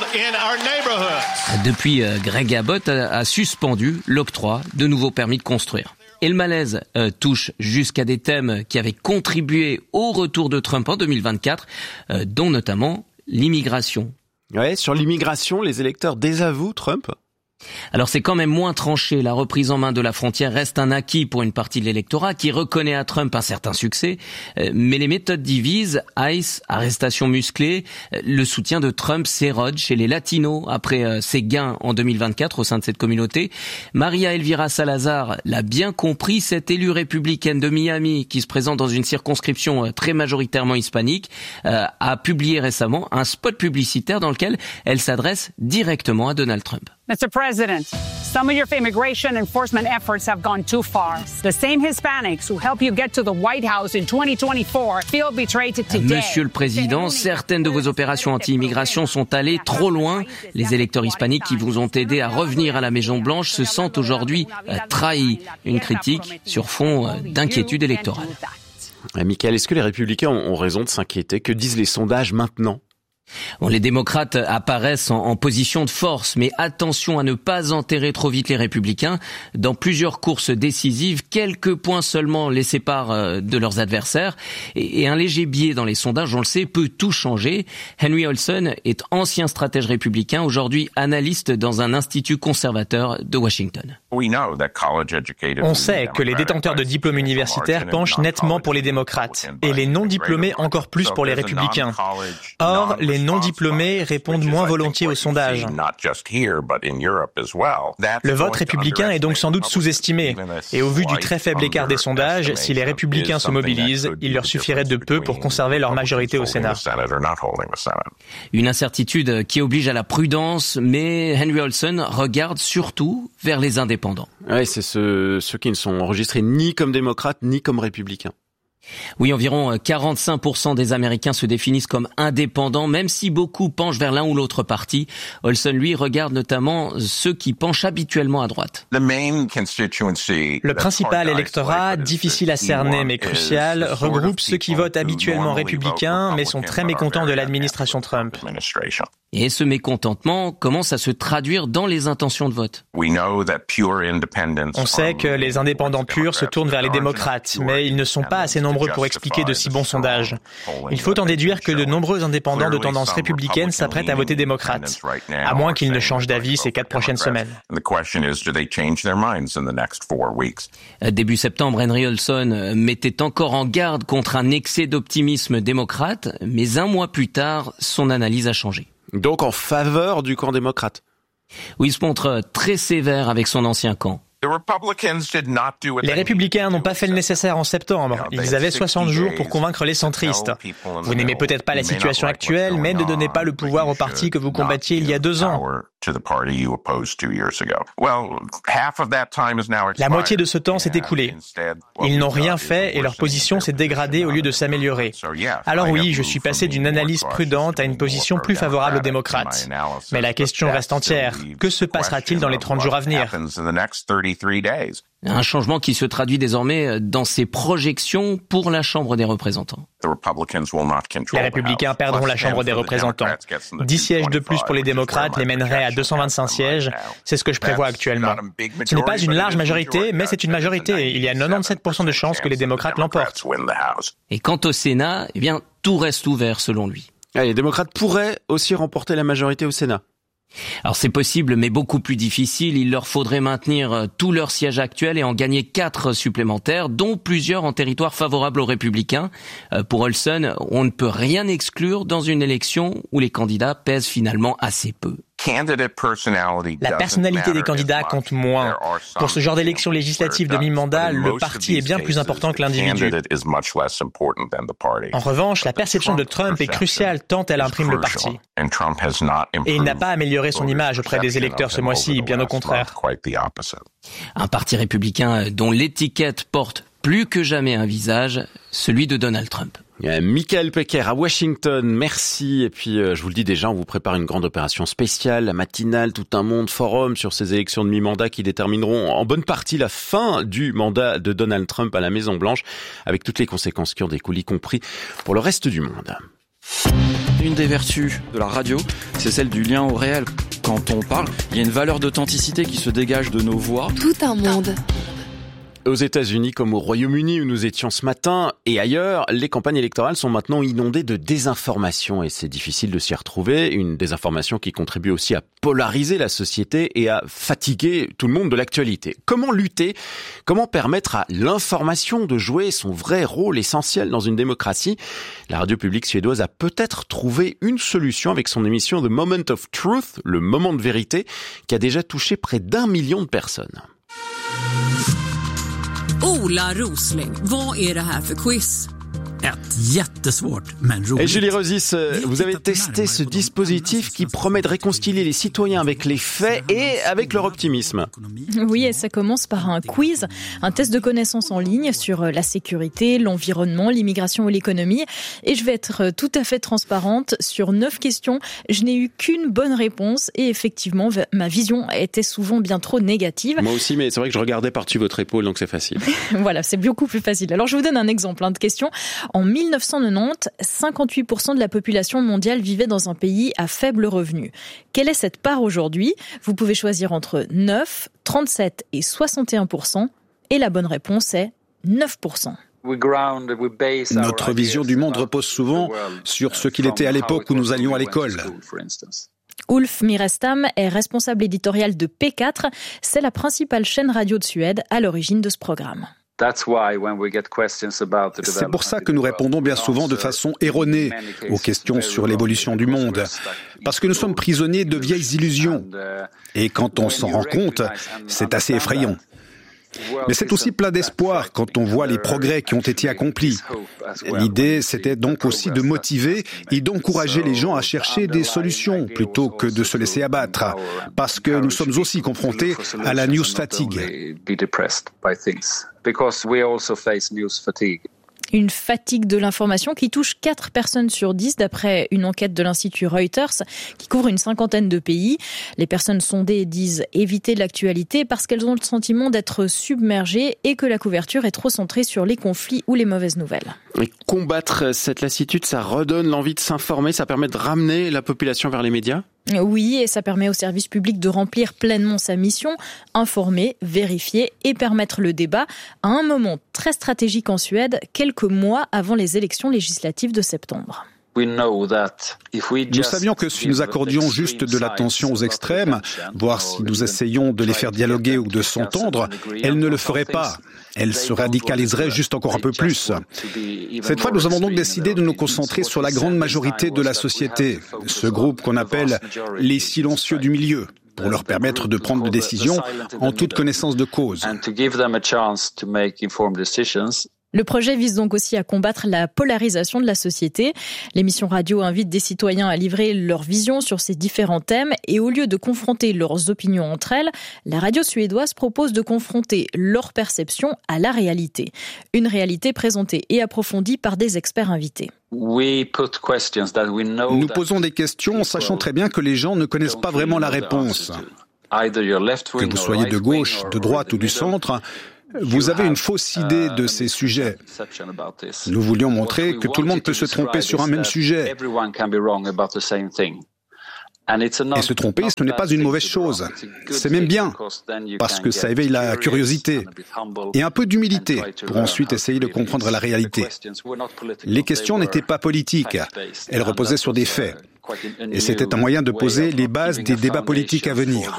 Depuis, Greg Abbott a suspendu l'octroi de nouveaux permis de construire. Et le malaise touche jusqu'à des thèmes qui avaient contribué au retour de Trump en 2024, dont notamment l'immigration. Ouais, sur l'immigration, les électeurs désavouent Trump ? Alors c'est quand même moins tranché. La reprise en main de la frontière reste un acquis pour une partie de l'électorat qui reconnaît à Trump un certain succès. Mais les méthodes divisent. ICE, arrestation musclée. Le soutien de Trump s'érode chez les latinos après ses gains en 2024 au sein de cette communauté. Maria Elvira Salazar l'a bien compris, cette élue républicaine de Miami qui se présente dans une circonscription très majoritairement hispanique a publié récemment un spot publicitaire dans lequel elle s'adresse directement à Donald Trump. Mr. President, some of your immigration enforcement efforts have gone too far. The same Hispanics who helped you get to the White House in 2024 feel betrayed today. Monsieur le Président, certaines de vos opérations anti-immigration sont allées trop loin. Les électeurs hispaniques qui vous ont aidé à revenir à la Maison-Blanche se sentent aujourd'hui trahis. Une critique sur fond d'inquiétude électorale. Michael, est-ce que les Républicains ont raison de s'inquiéter? Que disent les sondages maintenant? Bon, les démocrates apparaissent en position de force, mais attention à ne pas enterrer trop vite les républicains. Dans plusieurs courses décisives, quelques points seulement les séparent de leurs adversaires. Et un léger biais dans les sondages, on le sait, peut tout changer. Henry Olson est ancien stratège républicain, aujourd'hui analyste dans un institut conservateur de Washington. On sait que les détenteurs de diplômes universitaires penchent nettement pour les démocrates, et les non-diplômés encore plus pour les républicains. Or, les non-diplômés répondent moins volontiers aux sondages. Le vote républicain est donc sans doute sous-estimé. Et au vu du très faible écart des sondages, si les républicains se mobilisent, il leur suffirait de peu pour conserver leur majorité au Sénat. Une incertitude qui oblige à la prudence, mais Henry Olson regarde surtout vers les indépendants. Ouais, c'est ceux qui ne sont enregistrés ni comme démocrates ni comme républicains. Oui, environ 45% des Américains se définissent comme indépendants, même si beaucoup penchent vers l'un ou l'autre parti. Olson, lui, regarde notamment ceux qui penchent habituellement à droite. Le principal électorat, difficile à cerner mais crucial, regroupe ceux qui votent habituellement républicains mais sont très mécontents de l'administration Trump. Et ce mécontentement commence à se traduire dans les intentions de vote. On sait que les indépendants purs se tournent vers les démocrates, mais ils ne sont pas assez nombreux pour expliquer de si bons sondages. Il faut en déduire que de nombreux indépendants de tendance républicaine s'apprêtent à voter démocrate, à moins qu'ils ne changent d'avis ces 4 prochaines semaines. Début septembre, Henry Olson mettait encore en garde contre un excès d'optimisme démocrate, mais un mois plus tard, son analyse a changé. Donc en faveur du camp démocrate. Oui, il se montre très sévère avec son ancien camp. Les républicains n'ont pas fait le nécessaire en septembre. Ils avaient 60 jours pour convaincre les centristes. Vous n'aimez peut-être pas la situation actuelle, mais ne donnez pas le pouvoir au parti que vous combattiez il y a 2 ans. La moitié de ce temps s'est écoulé. Ils n'ont rien fait et leur position s'est dégradée au lieu de s'améliorer. Alors oui, je suis passé d'une analyse prudente à une position plus favorable aux démocrates. Mais la question reste entière. Que se passera-t-il dans les 30 jours à venir ? Un changement qui se traduit désormais dans ses projections pour la Chambre des représentants. Les républicains perdront la Chambre des représentants. 10 sièges de plus pour les démocrates les mènerait à 225 sièges. C'est ce que je prévois actuellement. Ce n'est pas une large majorité, mais c'est une majorité. Il y a 97% de chances que les démocrates l'emportent. Et quant au Sénat, eh bien, tout reste ouvert selon lui. Les démocrates pourraient aussi remporter la majorité au Sénat. Alors c'est possible, mais beaucoup plus difficile. Il leur faudrait maintenir tous leurs sièges actuels et en gagner 4 supplémentaires, dont plusieurs en territoire favorable aux républicains. Pour Olson, on ne peut rien exclure dans une élection où les candidats pèsent finalement assez peu. La personnalité des candidats compte moins. Pour ce genre d'élection législative de mi-mandat, le parti est bien plus important que l'individu. En revanche, la perception de Trump est cruciale tant elle imprime le parti. Et il n'a pas amélioré son image auprès des électeurs ce mois-ci, bien au contraire. Un parti républicain dont l'étiquette porte plus que jamais un visage, celui de Donald Trump. Michael Pecker à Washington, merci. Et puis, je vous le dis déjà, on vous prépare une grande opération spéciale, la matinale, tout un monde forum sur ces élections de mi-mandat qui détermineront en bonne partie la fin du mandat de Donald Trump à la Maison-Blanche, avec toutes les conséquences qui en découlent, y compris pour le reste du monde. Une des vertus de la radio, c'est celle du lien au réel. Quand on parle, il y a une valeur d'authenticité qui se dégage de nos voix. Tout un monde. Aux États-Unis comme au Royaume-Uni où nous étions ce matin et ailleurs, les campagnes électorales sont maintenant inondées de désinformation et c'est difficile de s'y retrouver. Une désinformation qui contribue aussi à polariser la société et à fatiguer tout le monde de l'actualité. Comment lutter ? Comment permettre à l'information de jouer son vrai rôle essentiel dans une démocratie ? La radio publique suédoise a peut-être trouvé une solution avec son émission The Moment of Truth, le moment de vérité, qui a déjà touché près d'1 million de personnes. Ola Rosling, vad är det här för quiz? Et Julie Reusis, vous avez testé ce dispositif qui promet de réconcilier les citoyens avec les faits et avec leur optimisme. Oui, et ça commence par un quiz, un test de connaissances en ligne sur la sécurité, l'environnement, l'immigration et l'économie. Et je vais être tout à fait transparente. Sur 9 questions, je n'ai eu qu'une bonne réponse. Et effectivement, ma vision était souvent bien trop négative. Moi aussi, mais c'est vrai que je regardais par-dessus votre épaule, donc c'est facile. Voilà, c'est beaucoup plus facile. Alors, je vous donne un exemple de question. En 1990, 58% de la population mondiale vivait dans un pays à faible revenu. Quelle est cette part aujourd'hui ? Vous pouvez choisir entre 9, 37 et 61%. Et la bonne réponse est 9%. Notre vision du monde repose souvent sur ce qu'il était à l'époque où nous allions à l'école. Ulf Mirestam est responsable éditorial de P4. C'est la principale chaîne radio de Suède à l'origine de ce programme. C'est pour ça que nous répondons bien souvent de façon erronée aux questions sur l'évolution du monde. Parce que nous sommes prisonniers de vieilles illusions. Et quand on s'en rend compte, c'est assez effrayant. Mais c'est aussi plein d'espoir quand on voit les progrès qui ont été accomplis. L'idée, c'était donc aussi de motiver et d'encourager les gens à chercher des solutions plutôt que de se laisser abattre. Parce que nous sommes aussi confrontés à la news fatigue. Une fatigue de l'information qui touche 4 personnes sur 10 d'après une enquête de l'Institut Reuters qui couvre une 50aine de pays. Les personnes sondées disent éviter l'actualité parce qu'elles ont le sentiment d'être submergées et que la couverture est trop centrée sur les conflits ou les mauvaises nouvelles. Et combattre cette lassitude, ça redonne l'envie de s'informer, ça permet de ramener la population vers les médias ? Oui, et ça permet au service public de remplir pleinement sa mission, informer, vérifier et permettre le débat à un moment très stratégique en Suède, quelques mois avant les élections législatives de septembre. Nous savions que si nous accordions juste de l'attention aux extrêmes, voire si nous essayons de les faire dialoguer ou de s'entendre, elles ne le feraient pas. Elles se radicaliseraient juste encore un peu plus. Cette fois, nous avons donc décidé de nous concentrer sur la grande majorité de la société, ce groupe qu'on appelle les silencieux du milieu, pour leur permettre de prendre des décisions en toute connaissance de cause. Le projet vise donc aussi à combattre la polarisation de la société. L'émission radio invite des citoyens à livrer leur vision sur ces différents thèmes et au lieu de confronter leurs opinions entre elles, la radio suédoise propose de confronter leur perception à la réalité. Une réalité présentée et approfondie par des experts invités. Nous posons des questions en sachant très bien que les gens ne connaissent pas vraiment la réponse. Que vous soyez de gauche, de droite ou du centre, vous avez une fausse idée de ces sujets. Nous voulions montrer que tout le monde peut se tromper sur un même sujet. Et se tromper, ce n'est pas une mauvaise chose. C'est même bien, parce que ça éveille la curiosité et un peu d'humilité pour ensuite essayer de comprendre la réalité. Les questions n'étaient pas politiques, elles reposaient sur des faits. Et c'était un moyen de poser les bases des débats politiques à venir.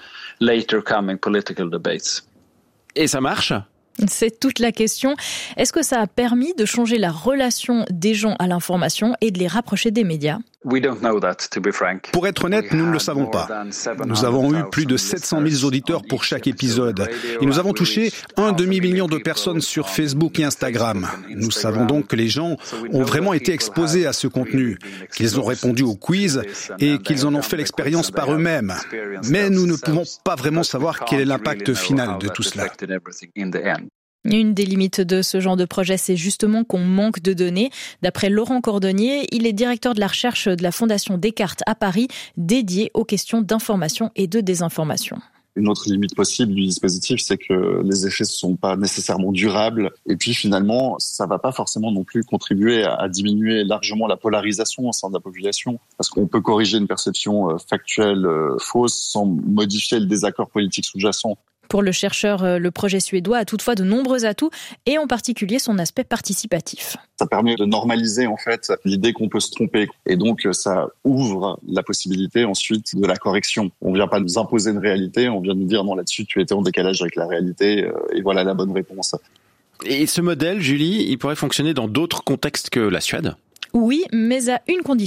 Et ça marche ? C'est toute la question. Est-ce que ça a permis de changer la relation des gens à l'information et de les rapprocher des médias ? Pour être honnête, nous ne le savons pas. Nous avons eu plus de 700 000 auditeurs pour chaque épisode. Et nous avons touché 1 demi-million de personnes sur Facebook et Instagram. Nous savons donc que les gens ont vraiment été exposés à ce contenu, qu'ils ont répondu au quiz et qu'ils en ont fait l'expérience par eux-mêmes. Mais nous ne pouvons pas vraiment savoir quel est l'impact final de tout cela. Une des limites de ce genre de projet, c'est justement qu'on manque de données. D'après Laurent Cordonnier, il est directeur de la recherche de la Fondation Descartes à Paris, dédié aux questions d'information et de désinformation. Une autre limite possible du dispositif, c'est que les effets ne sont pas nécessairement durables. Et puis finalement, ça ne va pas forcément non plus contribuer à diminuer largement la polarisation au sein de la population. Parce qu'on peut corriger une perception factuelle fausse sans modifier le désaccord politique sous-jacent. Pour le chercheur, le projet suédois a toutefois de nombreux atouts et en particulier son aspect participatif. Ça permet de normaliser en fait l'idée qu'on peut se tromper et donc ça ouvre la possibilité ensuite de la correction. On vient pas nous imposer une réalité, on vient nous dire non là-dessus tu étais en décalage avec la réalité et voilà la bonne réponse. Et ce modèle, Julie, il pourrait fonctionner dans d'autres contextes que la Suède ? Oui, mais à une condition.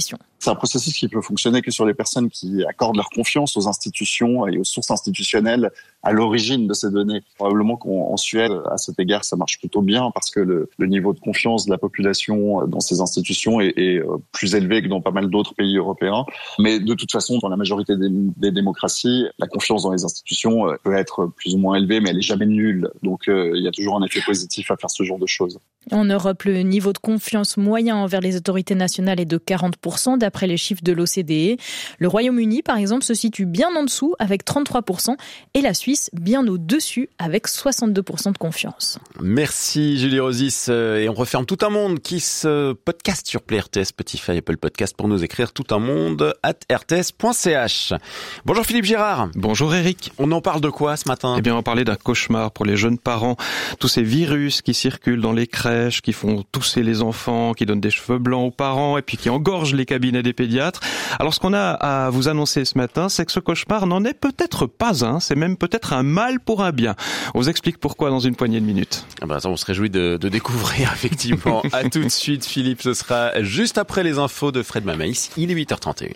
C'est un processus qui peut fonctionner que sur les personnes qui accordent leur confiance aux institutions et aux sources institutionnelles à l'origine de ces données. Probablement qu'en Suède, à cet égard, ça marche plutôt bien parce que le niveau de confiance de la population dans ces institutions est plus élevé que dans pas mal d'autres pays européens. Mais de toute façon, dans la majorité des démocraties, la confiance dans les institutions peut être plus ou moins élevée, mais elle est jamais nulle. Donc il y a toujours un effet positif à faire ce genre de choses. En Europe, le niveau de confiance moyen envers les autorités nationales est de 40% d'après les chiffres de l'OCDE. Le Royaume-Uni, par exemple, se situe bien en dessous avec 33% et la Suisse bien au-dessus avec 62% de confiance. Merci Julie Rosis. Et on referme Tout un monde qui se podcast sur Play RTS, Spotify, Apple Podcast pour nous écrire toutunmonde@rts.ch. Bonjour Philippe Girard. Bonjour Eric. On en parle de quoi ce matin ? Eh bien, on va parler d'un cauchemar pour les jeunes parents. Tous ces virus qui circulent dans les crèches, qui font tousser les enfants, qui donnent des cheveux blancs aux parents et puis qui engorgent les cabinets des pédiatres. Alors, ce qu'on a à vous annoncer ce matin, c'est que ce cauchemar n'en est peut-être pas un. C'est même peut-être un mal pour un bien. On vous explique pourquoi dans une poignée de minutes. Ah ben ça, on se réjouit de découvrir effectivement. À tout de suite Philippe, ce sera juste après les infos de Fred Mamaïs. Il est 8h31.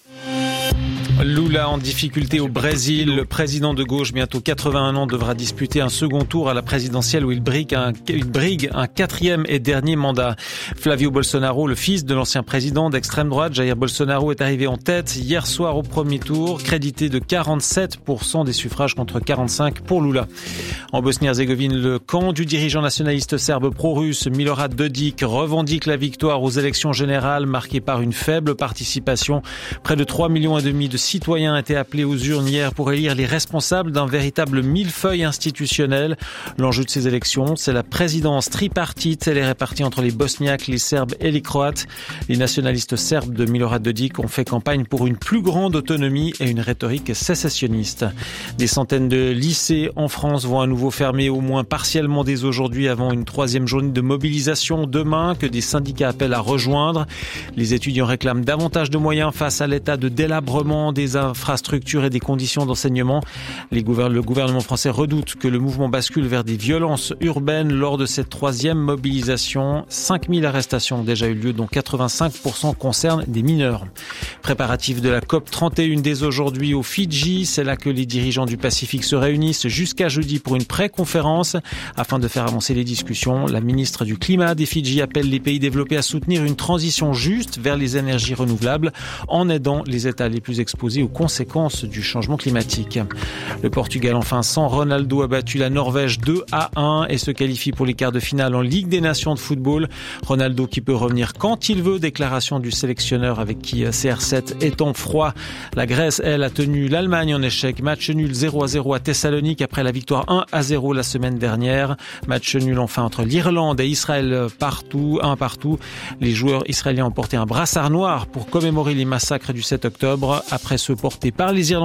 Lula en difficulté au Brésil. Le président de gauche, bientôt 81 ans, devra disputer un second tour à la présidentielle où il brigue un quatrième et dernier mandat. Flavio Bolsonaro, le fils de l'ancien président d'extrême droite, Jair Bolsonaro, est arrivé en tête hier soir au premier tour, crédité de 47% des suffrages contre 45% pour Lula. En Bosnie-Herzégovine, le camp du dirigeant nationaliste serbe pro-russe Milorad Dodik revendique la victoire aux élections générales marquées par une faible participation. Près de 3,5 millions de citoyens étaient appelés aux urnes hier pour élire les responsables d'un véritable millefeuille institutionnel. L'enjeu de ces élections, c'est la présidence tripartite. Elle est répartie entre les Bosniaques, les Serbes et les Croates. Les nationalistes serbes de Milorad Dodik ont fait campagne pour une plus grande autonomie et une rhétorique sécessionniste. Des centaines de lycées en France vont à nouveau fermer au moins partiellement dès aujourd'hui avant une troisième journée de mobilisation demain que des syndicats appellent à rejoindre. Les étudiants réclament davantage de moyens face à l'état de délabrement des infrastructures et des conditions d'enseignement. Le gouvernement français redoute que le mouvement bascule vers des violences urbaines lors de cette troisième mobilisation. 5000 arrestations ont déjà eu lieu, dont 85% concernent des mineurs. Préparatifs de la COP31 dès aujourd'hui aux Fidji. C'est là que les dirigeants du Pacifique se réunissent jusqu'à jeudi pour une pré-conférence. Afin de faire avancer les discussions, la ministre du Climat des Fidji appelle les pays développés à soutenir une transition juste vers les énergies renouvelables en aidant les États les plus exposés aux conséquences du changement climatique. Le Portugal, enfin, sans Ronaldo, a battu la Norvège 2-1 et se qualifie pour les quarts de finale en Ligue des Nations de football. Ronaldo qui peut revenir quand il veut, déclaration du sélectionneur avec qui CR7 est en froid. La Grèce, elle, a tenu l'Allemagne en échec. Match nul 0-0 à Thessalonique après la victoire 1-0 la semaine dernière. Match nul enfin entre l'Irlande et Israël partout. Les joueurs israéliens ont porté un brassard noir pour commémorer les massacres du 7 octobre. Après ceux portés par les Irlandais